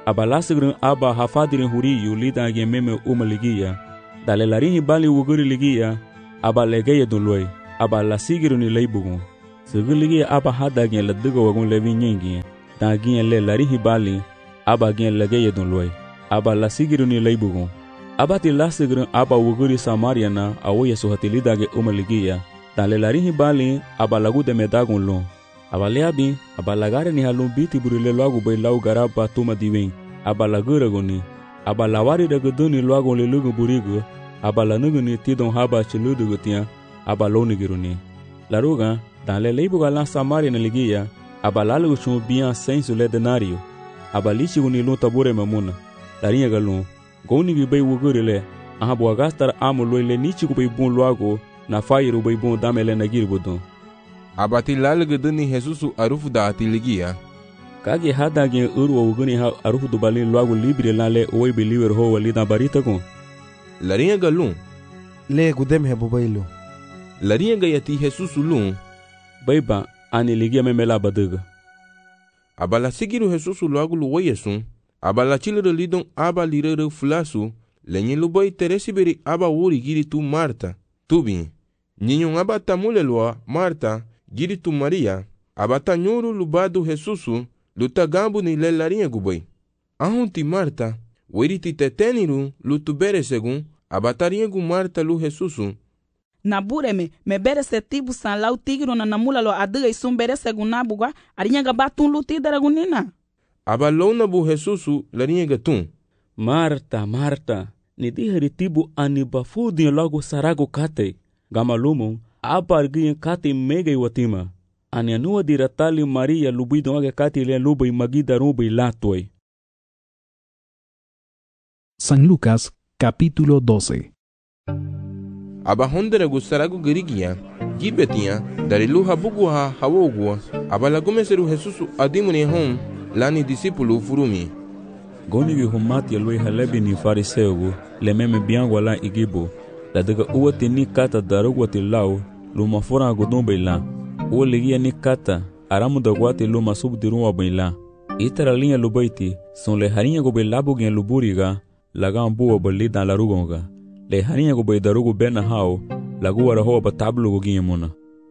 aba lasigrin aba hafadirin huriyu lida gen meme umaligiya dale larin hibali wuguri ligiya aba legeye dunloy aba lasigiruni leibugun sigiligiya aba hada gen ladiga wagun levi nyengi da gen le larin hibali aba gen legeye dunloy aba lasigiruni leibugun aba ti lasigrin aba wuguri Samaria na awoye suhatilida ge umaligiya dale larin hibali aba lagu de medagun lon aba leabi aba lagare ni halun biti burile loagu bay lau garaba tuma diwen aba lagura goni aba lawari daga doni loagu le lugu burigu aba la nuguni tidon haba chiludu gutia aba loni giruni laruga dan le leibuga la Samaria na ligia aba lalu chun bien sensu le denario aba lichi guni lu tabure mamuna larinha galun goni gi bay wugurile aha bo gastar amu loile nichi ku bay bun loagu na fairu bay bun damele na girbudun abati lalga dani Jesusu arufu da atiligia kage hada gen urwa uguni ha arufu do balin loagu libre lale oi believer ho walida barita kon larinha galun le gudem he bobailu larinha gayati Jesusu lun baiba ani ligia memela baduga abala sigiru Jesusu loagu lu woyesun abala chilere lidon aba lirere fulasu lenye lu boy teresiberi aba wuri giri tu Marta tubi ninyon aba tamule loa Marta giri tu Maria abata nyuru lubadu Jesusu luta gambu ni le larinha gubay ahunti Marta weriti teteniru lutu bere segun abatarinha gu Marta lu Jesusu na bureme me bere se tibu san lau tigro na namula lo adiga isum bere segun na bugwa arinha gabatun luti daragunina abalona bu Jesusu larinha gatun Marta Marta ni dihari tibu anibafudi logo sarago kate gamalumon apargin kate mega watima anianua diratali Maria lubido age kate le lubai magida rubai latoi. San Lucas capítulo 12. Abahondere gusarago girigia gibetia dariluha buguha hawogwa abalagomeseru Jesusu adimuni hom lani disipulu furumi goni gi humati loi halebi ni fariseu le meme biangwa la igibo la daga uwati ni kata darugwati lau luma fura gudun baila uwa ligia ni kata aramu dagwati luma subdiruwa baila itara linha lubaiti son le harinha go baila bugien luburiga laga ambuwa bali dan larugonga le harinha go baidarugu bena hao lagu wara hoa batablu go giemuna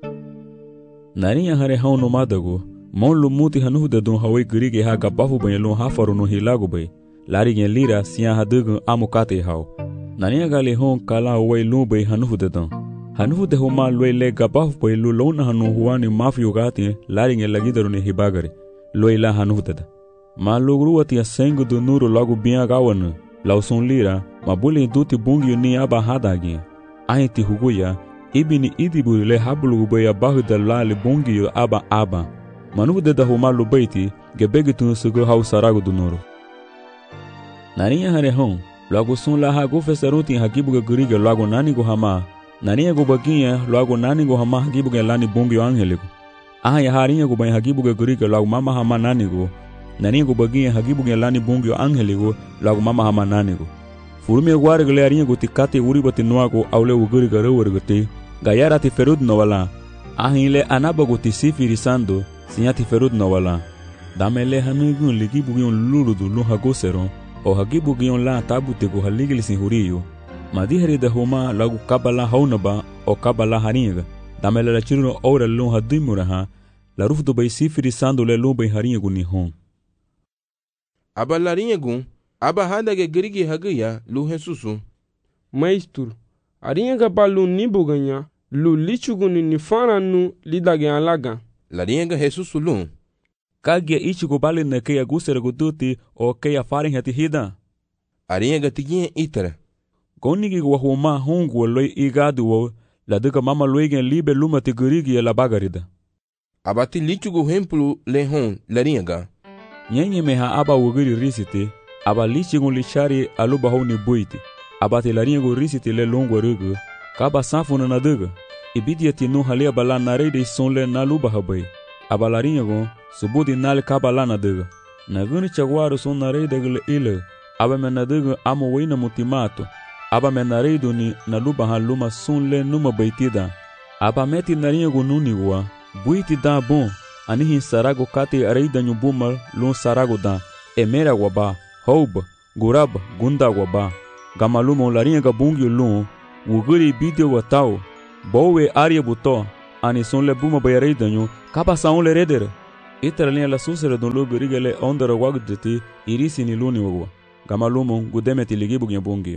narinha hare hao no madago mon lumuti hanuhu de dun hawai girige ha gabafu bailun hafaru no hilago bai lari gen lira siya hadugun amukate hao nania gali hon kala wai lu bai hanuhu de dun hanuhu de homa loi le gabafu bai lu lona hanu huani mafiyo gati lari gen lagidaru ne hibagari loi la hanuhu de da ma logruwati ya sengu du nuru lagu biya gawana lauson lira ma buli duti bungi ni aba hadagi ahiti huguya ibini idiburi le habulu bai abahu da lali bungi aba manu de da homa lubaiti gebegi tun sugo hau sarago du nuru naniya hare hon logo sun la ha go fesaruti hagibu guriga logo nani go hama naniya go bagiya logo nani go hama hagibu ge lani bungi angeligo aha ya hariya go bai hagibu guriga logo mama hama nani go naniya go bagiya hagibu ge lani bungi angeligo logo mama hama nani go furumi gware gele ariya go tikate uri bati noago awle uguriga rewergati gayara ti ferud no wala ahile anabago ti sifiri sando sinyati ferud no wala damele hanugun ligi bugion luludu lu hagoseron o hagi bugion la tabute go haligil sin huriyo madihari de homa lagu kabala haunaba o kabala haringa damele la chiruno ora lu hadimuraha la rufdu bay sifiri sando le lu bay haringa ni hon abalarinha gun aba hadage gerigi hagiya lu Jesusu maistur arinha balu ni buganya lu lichuguni ni faranu lidage alaga larinha Jesusu lu kagia ichigo bali na keya gusere guduti o keya farin hati hida arinha gatiginha itara gonigi go homa hongu loi igadu wo la duka mama loigen libe lumati gurigi la bagarida abati lichugo hemplu le hon larinha ga nyenye meha aba wugiri risiti aba lichigo lichari aluba honi buiti abati larinha go risiti le longo rugu kaba safuna na duga ibidi tinu halia bala narede sonle naluba habai abalarinha go subudi nal kabala na duga naguni chagwaru son narede gle ile aba menaduga amo wina mutimato aba menaredo ni naluba haluma sonle numa baitida aba meti narinha go nuniwa buiti da bon anihin sarago kate areida nyubumal lun sarago da emera waba, houba, guraba, gunda waba. Gamalumo larinha gabungi lum, wuguri bidio watao, bowe aria buto, ani son le buma bayarei danyo, kapa saun le redere. Iteralinha la susere don lo berigele ondara wagdeti, irisi ni luni wagwa. Gamalumo gudemeti ligibu bungi.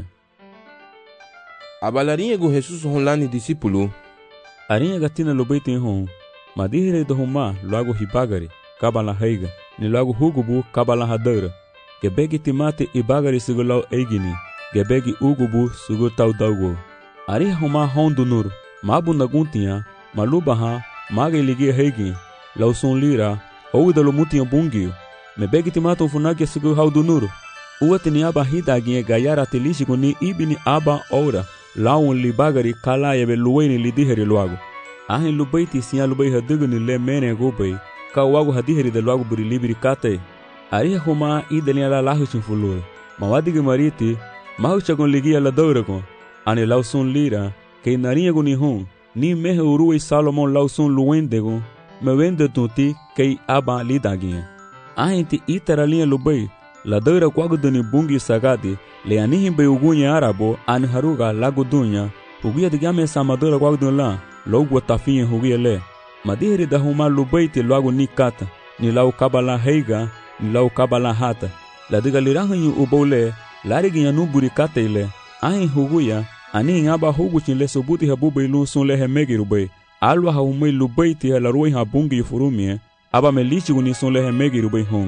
Abalarinha go Jesus honlani discípulo. Arinha gatina lo beitin hon, madihire do homa logo hibagari, kabala heiga, ni logo hugubu kabala hadara. Gebegi timate ibagari sigulau eigini, gebegi ugubu sugu tau daugo. Ariha homa hon dunur, mabunda guntinha, malubaha, maga iligi heigi, lauson lira, ouidalo mutinha bungio. Mebegi timate funagi sugu hau dunur. Uatini aba hidaginha gayara telístico ni ibini aba ora. Laun libagari kala yebe luweni lidiheri luago. Ahin lubaiti siya lubai haduguni le mene gubay, ka wago hadiheri de luago buri libiri kate. Ariha huma ideliya la lahuchin fulur. Mawadigi mariti, mahuchagon ligia la dauragon. Ani lausun lira, kei narinha guni hun, ni mehe uruwe Salomon lausun luwendegon, me wende tunti kei aba lidaginha. Ahin ti iteralinha lubai, la daura quaguduni bungi sagadi, le anihin be ugunya arabo an haruga lagudunya uguya de game samadora quagudun la logo tafinha uguya le madihiri da huma lubaiti logo nikata ni lau kabala heiga ni lau kabala hata la diga lirahanyu ubole lariginya nuburi katele ahin uguya anihin aba huguchin le sobuti habubai lunsun le hemegi rubai alwa haumai lubaiti la ruai habungi furumie aba melichi unison le hemegi rubai hon.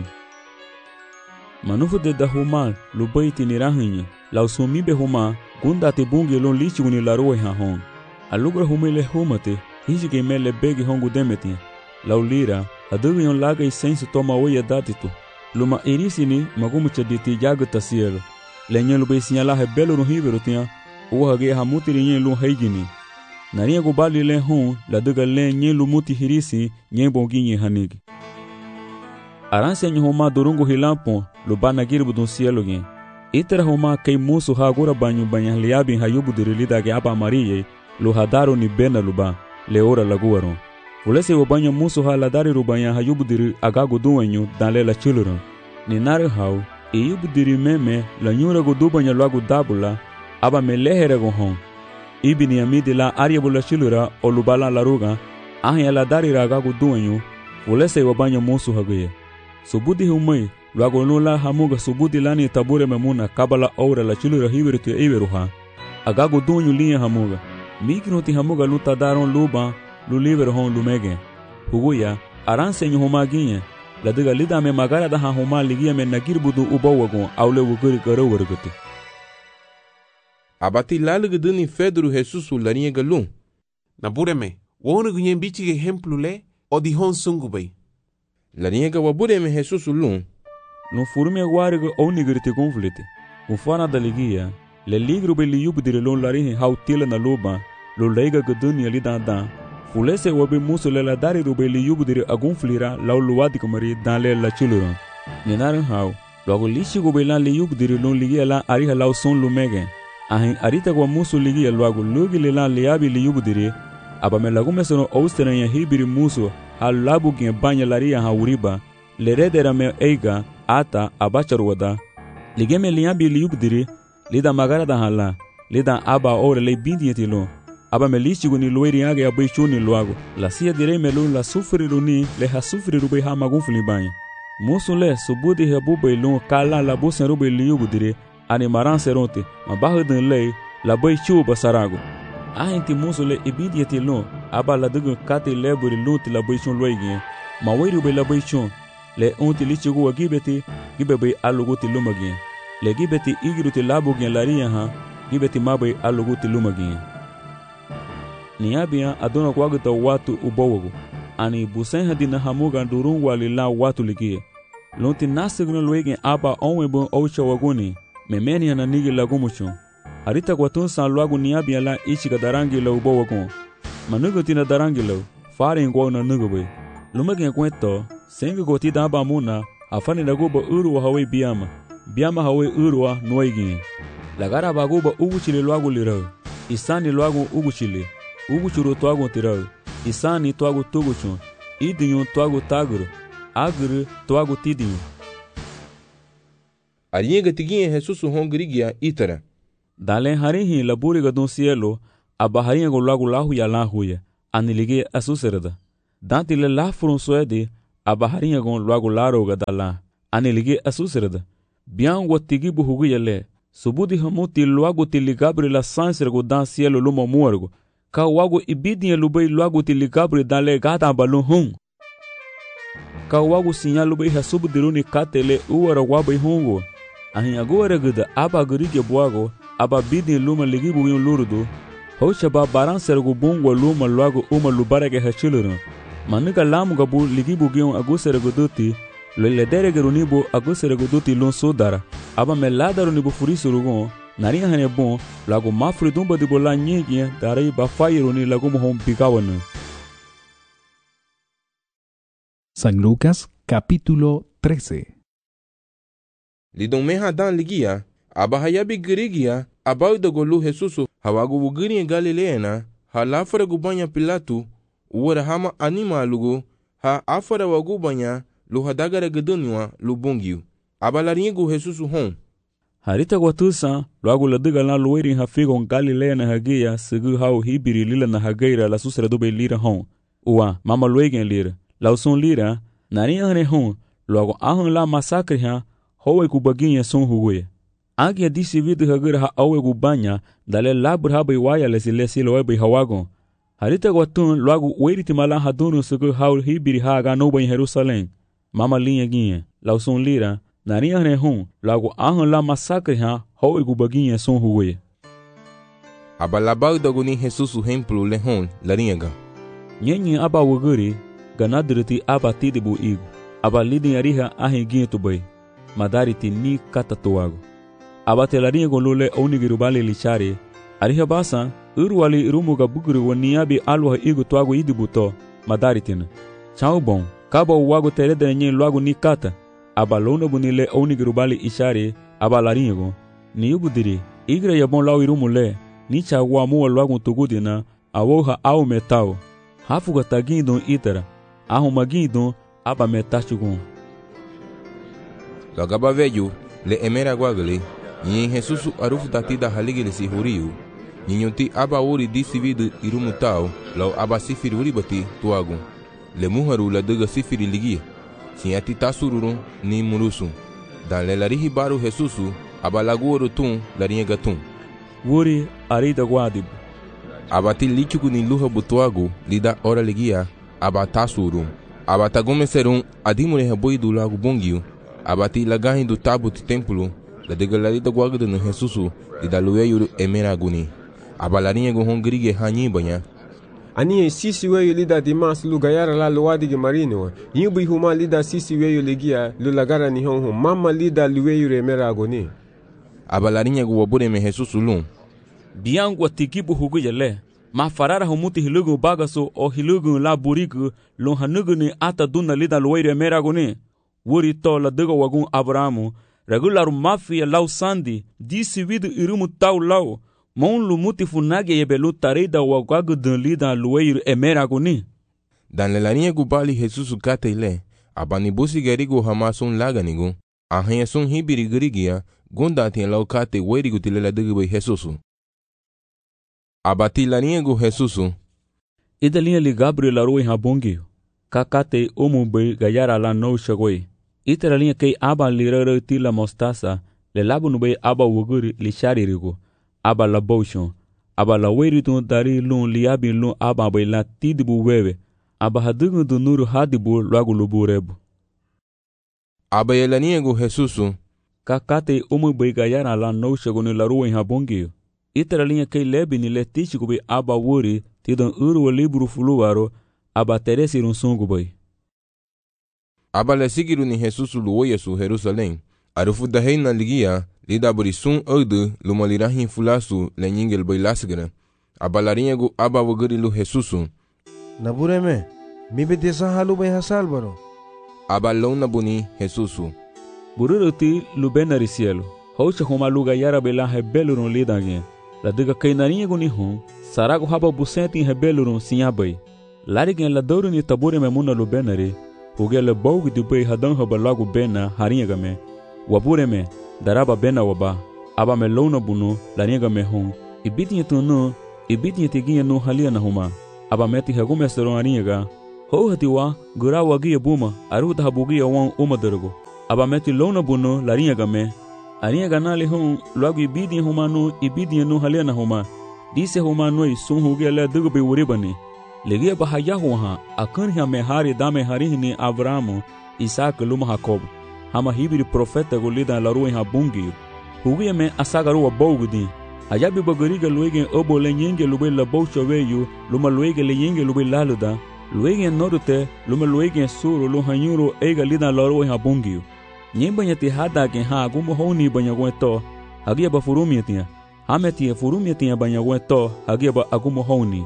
Manufu de dahuma lubaiti ni rahinha, lau sumibe huma, gunda te bungi lon lichi uni la roe ha hon. Alugra humile humate, hiji que mele begi hongu demeti. Lau lira, adugi on laga e senso toma oia datitu. Luma irisini, magumucha diti jaga tasielo. Lenha lubei sinhala rebelo no rivero tinha, uhage hamuti linha lun heigini. Narinha gubali le hon, la duga le nye lumuti hirisi, nye bonginye hanigi. Aranse nyi homa durungu hilampon, lubana girbu dun cielo gen. Itera homa kei musu ha agora banyu banyan liabin hayubu dirilida ge aba mariye, lu hadaro ni bena luba, leora laguaron. Fulese wo banyo musu ha ladari rubanyan hayubu diri agago duanyu dan le la chiluron. Ni nare hau, yubu diri meme la nyura go dubanya luagu dabula, aba melehere go hon. Ibi ni amidi la ariabu la chilura o lubala la ruga, ahin ladari ragago duanyu, fulese wo banyo musu hageye. Subudi humai, luago nula hamuga subudi lani tabure memuna kabala aura la chilura hiveru tu iveruha. Agago dunyu linha hamuga. Miknoti hamuga luta daron luba, luliver hon lumege. Huguya, aranse nyu humaginha, la diga lida me magara da huma ligia me nagirbudu ubawagon aule wuguri garowerguti. Abati lalguduni Pedro Jesus larinha galum. Nabureme, wonu gunyen bichi exemplo le, o di hon sungubay. Larinha gawabureme Jesus lum. No furume guariga ou nigrite conflite. Ufana da ligia, le ligro be liubu dire lon larinha hautila na luba, lo leiga guduni ali dan. Fulese wabe muso le la dari rube liubu dire agunflira lau luadi kamari dan le la chuluron. Nenaran hau, logo lishi go be lan liubu dire lon ligia la ariha lau son lumege. Ahin arita gwa muso ligia logo lugi le lan liabi liubu dire, aba me lagume sono austeranya hibiri muso hal labu gen banya laria ha uriba, le redera me eiga ata abacharwada. Ligeme liabi liubu dire, lida magara da hala, lida aba ore le bindi lo. Aba me lichi guni lueri age abai chuni luago. La sia direi me lun la sufri luni le ha sufri rubai ha magunfli banya. Musu le subudi he bubai lun kala la busen rubai liubu dire, ani maran seronte, mabahudun le la bai chu basarago. Ahinti musu le ibidi lun, aba la dugun kate leburi lunti la bai chun luegi, ma wei rubai la bai chun, le unti lichi guwa gibeti, gibebai aluguti lumagien. Le gibeti igiruti labu gen laria ha, gibeti mabai aluguti lumagien. Niabia adona kwagita watu ubowogo. Ani busen hadina hamuga durun walila watu ligie. Lonti nasigno luegen aba onwebon oucha waguni. Memeni na nigi lagumucho. Harita kwatun san luagu niabia la ichiga darangi la ubowogon. Manugo tina darangi la, fare ngwa na nugobe. Lumegen kwento, sengi goti daba muna, afani naguba uruwa hawe biama. Biama hawe uruwa noigin. Lagara baguba uguchile luagu lirao. Isani luagu uguchile. Uguchuru tuagu tirau, isani tuagu tuguchun, idinyu tuagu taguru, aguru tuagu tidinyu. Arienga tiguinha Jesus hongrigia itara. Dale harihi laburiga do cielo, aba haringa logo lahu ya la huya, anilige asuserda. Dante le la frunsuede, aba haringa gon logo laroga dala, anilige asuserda. Bian watigi buhugu yale, subudi hamuti logo tiligabri la sansrego dan cielo lumo morgo, ka wago ibidinha lubei logo tiligabri dale gata balun hum. Ka wago sinyalu bei hasubudiruni katele uara wabai hungo. Ahin agora gada aba garige buago, aba bidin luma ligibu yun lurudu. Hocha ba baran sergo bungwa luma logo uma lubarege hachilurun. Manuka lamu gabu ligibu gion agusere duti, lo ledere gerunibu agusere duti lun sudara. Aba meladaru nibu furisurugon, narinha hane bon, lago mafri dumba di bola nyegye, darai ba fayiruni lago mohon pigawana. San Lucas, capítulo 13. Lidon meha dan ligia, aba hayabi girigia, abau da golu Jesusu, hawagu wugiri Galileana, ha lafara gubanya Pilatu, uwara hama anima lugu, ha afara wagubanya, lu hadagara geduniwa, lu bungiu. Aba laringu Jesusu hon. Harita watusa, luagu ladiga na luweri ha figon Galileana hagia, sigu hau hibiri lila na hageira la susra dube lira hon. Uwa, mama luegen lira. Lauson lira, narinha hane hon, luagu ahon la masakre ha, howe kubaginha son huwe. Agia disi vidu hagira ha awe gubanya, dale labur ha bai waya lesi loe bai hawagon. Harita watun luagu weriti malan hadunu sugu haul hibiri ha aga no bai Jerusalém. Mama linha ginha, lauson lira, narinha hane hon, luagu ahon la masakre ha, howe kubaginha son huwe. Abalabau doguni Jesusu hemplu lehon, laringa. Nyenyi aba wuguri, ganadriti aba tidibu igu. Aba lidin ariha ahin ginha tubai. Madariti ni katatuago. Aba telarinha golule onigirubali lichari. Ariha basa, urwali irumuga buguru waniabi alwa igu tuago idibuto, madaritina. Chau bon, kaba uwago tereda nyen luago ni kata. Aba lona bunile onigirubali ishari, aba larinha go. Ni ubudiri, igra yabon lau irumule, ni chagua mua luago tugudina, awoha au metao. Hafuga tagindon itara, ahu magindon, aba metachugun. Lagaba veju, le emera guagale, nyen Jesusu arufu tatida haligile si huriu, nyenyonti aba uri disividu irumutao, lau aba sifiri uribati tuagun, le muharu la dega sifiri ligia, sinyati tasururun ni murusun, dan le larihi baru Jesusu, aba laguoru tun larinha gatun. Wuri arida guadibu. Aba ti lichuku ni luha butuagu, lida ora ligia, aba tasurun, aba tagume serun adimure haboidu lagu bongiu, abati lagahin do tabu ti templo, la degalarita guagda no Jesusu, di dalueyu emeraguni. Abalarinha go hongrige hanyi banya. Ani sisi weyu lida dimas lu gayara la luwadi ge marino. Yubi huma lida sisi weyu ligia lu lagara ni honho. Mama lida lueyu emeraguni. Abalarinha go wabure me Jesusu lun. Biangu atikibu hugu yale. Ma farara humuti hilugu bagaso o hilugu la burigu lun hanugu ni ata duna lida lueyu emeraguni. Wuri to la dego wagun Abrahamu, regular mafia lau sandi, disi vidu irumu tau lau, mon lumuti funage yebelu tarida wagagu dun lida lueiru emeraguni. Dan le larinha gubali Jesusu kate ile, abanibusi gerigu hamasun laganigu, ahanya sun hibiri gerigia, gundati lau kate werigu tilela degebe Jesusu. Abati larinha gu Jesusu. Idalinha li Gabriel arui habongio, kakate umubei gayara la no shagoi. Iteralinha kei aba lirara tila mostasa, le labu nubei aba wuguri li sharirigo, aba la boshon, aba la weritun dari lun liabi lun aba bai la tidibu wewe, aba hadugu du nuru hadibu lagu lubu rebu. Aba yelaniego Jesusu, kakate umubei gayara la no shagoni la ruwa habongio. Iteralinha kei lebi ni le tichikubi aba wuri, tidon urwa libru fuluwaro, aba teresi runsungu bai. Aba le sigiru ni Jesusu luoya su Jerusalém, arufu da reina ligia, lida burisun ode lumalirahin fulasu le nyingel bai lasgara. Aba larinhago aba wagari lu Jesusu. Nabureme, mi betesa halu bai hasal baro. Aba lona buni Jesusu. Bururuti lu benari cielo, hocha homa luga yara bela hebelurun lidagin. La diga kainarinhago ni hon, sarago haba busenti hebelurun sinhabai. Larigen la doru ni tabure memuna lu benari, Hugele baugu di bei hadan haba lagu bena harinha game. Wabure me, daraba bena waba aba me lona buno laringa me hon ibitinye tunu ibitinye tiginye no halia na huma aba meti hagume seron aringa ho hatiwa gura wagi buma aruta habugi wan umadergo aba meti lona buno laringa me aringa na le hon logo ibitinye huma no ibitinye no halia na huma dise huma no sun huge le dugo be uribani legia bahaya huha akan ha me hari dame hari ni Abrahamu Isaac luma Jacob hama hibiri profeta golida la ruwa ha bungi hugi me asagaru wa bogudi ayabi bagariga luege obo le nyenge lube la bocho weyu luma luege le nyenge lube laluda luege norte luma luege suru lu hanyuro ega lida la ruwa ha bungi nyemba nyati hada ke ha gumo honi banya gweto hagia ba furumi tia hameti furumi tia banya gweto hagia ba agumo honi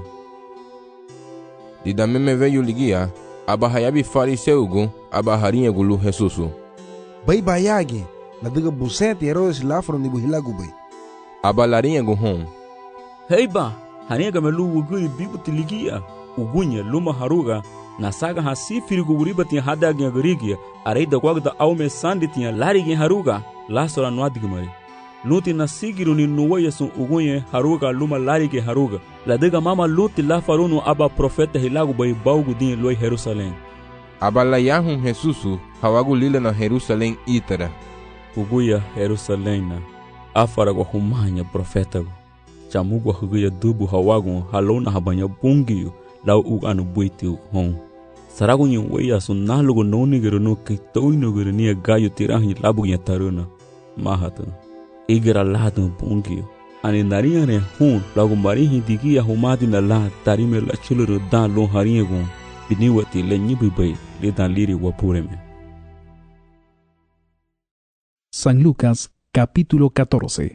Dida meme veio ligia aba hayabi fariseugu aba harinha gulu Jesusu bai bayage la diga busete Herodes lafro ni buhilagu bai aba larinha gu hon heiba harinha gamelu wuguri bibuti ligia ugunya luma haruga na saga ha sifiri gu uribati hada gya garigia areida kwagda aume sanditia larigi haruga lasora nwadigmari luti na sigiru ni nuwaya sun ugunye haruga luma larigi haruga la diga mama luti la farunu aba profeta hilagu bai baugu din loi Jerusalém aba la yahun Jesusu hawagu lila na Jerusalém itara uguya Jerusalém na afara go humanya profeta go chamugo huguya dubu hawagu halona habanya bungiyo lau uganu buiti hon saragu nyi weya sun nalugo nonigero no kitoinogero ni gayo tirahi labu nya taruna mahata igera lado bungiyo ani narinha ne hun lagu marihi digia humadi na la tarime la chuluru dan lo harinha gon biniwati le nyibibai le dan liri wapureme. San Lucas capítulo 14.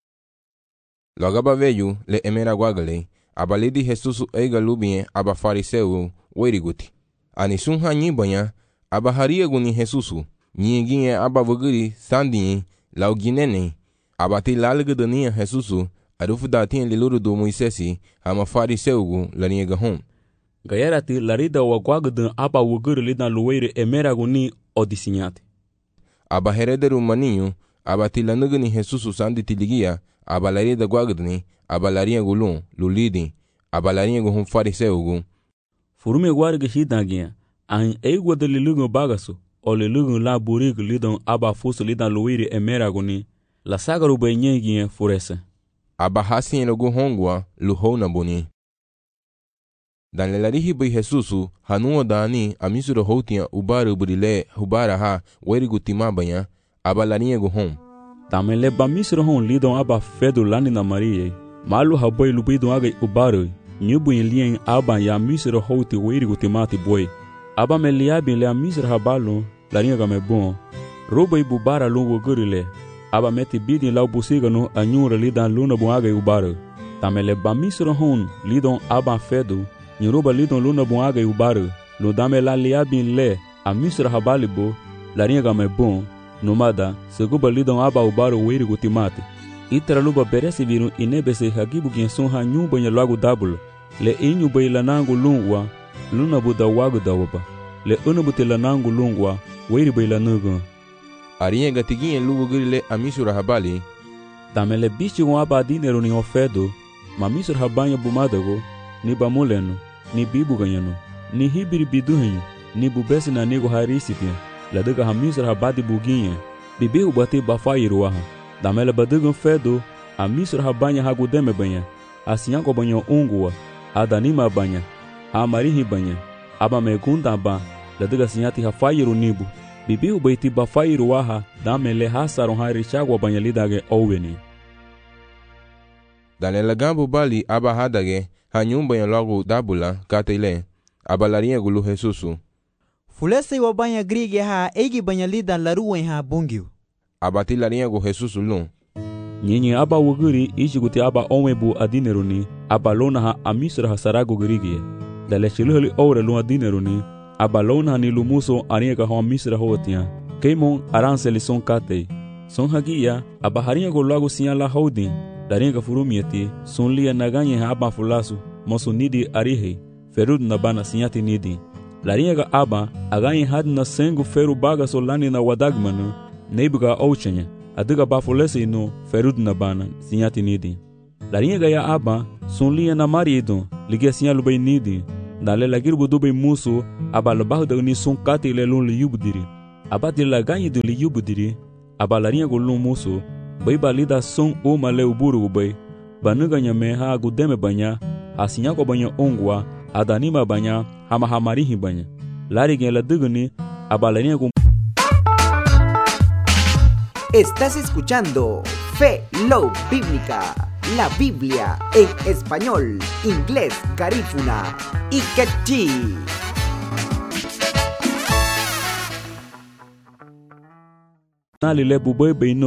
Logaba veio le emera guagale abalidi Jesusu eiga lubien aba fariseu weriguti ani sun hanyi banya aba haria guni Jesusu nyinginye aba vuguri sandin lauginene abati lalgudania Jesusu arufu datin liluru do Moisesi hama fariseu laniga hon gayarati larida wa guagudun aba wuguri lidan luweire emera guni odisinyati aba herederu maninho abati lanugani Jesusu sanditi ligia aba larida guagudni aba larinha gulun lulidi aba larinha gu hon fariseu furume guarga hidangia an eigwa de lilugo bagasu o lilugo la burigo lidon aba fuso lidan luweire emera guni la sagaru benyengie furese aba hasin logo hongwa luhona boni dan lelarihi bai Jesusu hanuwa dani amisuro hotia ubaru burile hubara ha werigu timabanya aba larinha gu hon tamele ba misro hon lidon aba fedu lani na marie malu habai lubido agai ubaru nyubu lien aba ya misro hoti werigu timati boy aba meliabi le misro habalo larinha ga mebon roba ibubara lungo gurile aba meti bidin lau busiga no anyura lidan luna buaga ubaru tamele bamisro hon lidon aba fedu nyoruba lidon luna buaga ubaru lo damela liabin le a misra habalibo larinha game bon nomada seguba lidon aba ubaru wiri gutimate itra luba beresi viru inebese hagibu genson hanyu banya lagu dabul le inyu bayla nangu lungwa luna buda wagu dawaba le unubuti la nangu lungwa wiri bayla nugu arinha gatiguinha lugo grile amisura habali tamele bichi gon aba dinero ni ofedo ma misura habanya bumadago ni bamuleno ni bibu ganhano ni hibiri biduhenho ni bubesi na nego harisitia la daga hamisura habadi buguinha bibi ubati bafairuaha tamele badago fedo a misura habanya hagudeme banha asinyango banho ungua adanima banha a marihi banha aba megunda ba la daga sinyati hafairu nibu bibi ubaiti bafairu waha damele hasaron harichagwa banyalidage oweni danela gambo bali aba hadage hanyumba ya logo dabula katele aba larinha gulu Jesusu fulese wa banya grige ha egi banyalida laruwe ha bungiu abati larinha gu Jesusu lun nyinyi aba wuguri ishiguti aba onwebu adineruni aba lona ha amisra hasarago grige dale chiluhli ore lun adineruni abalona ni lumuso arinha ka misra hotia keimon aranseli son kate son hagia abaharinha go logo sinha la holding darinha ka furumieti son lia naganye ha aba fulasu moso nidi arihe ferud na bana sinhati nidi larinha ka aba aganye had na sengu feru baga solani na wadagmanu nebuga ouchenya adiga ba fulese no ferud na bana sinyati nidi. Larinha gaya aba sunlia na marido ligia sinya lubay nidi. Dale lagir budubay muso aba labah da ni sun kati lelun li yubdiri. Aba de laganyi de li yubdiri. Aba larinha golun muso bay balida sun o male uburu bay. Banuga nyame ha gudeme banya asinya ko banya ongwa adanima banya hama hamarihi banya. Lari gen la dugni aba larinha go. Estás escuchando Fe Love Bíblica, la Biblia en español, inglés, garífuna y quechí. Nali le bubay no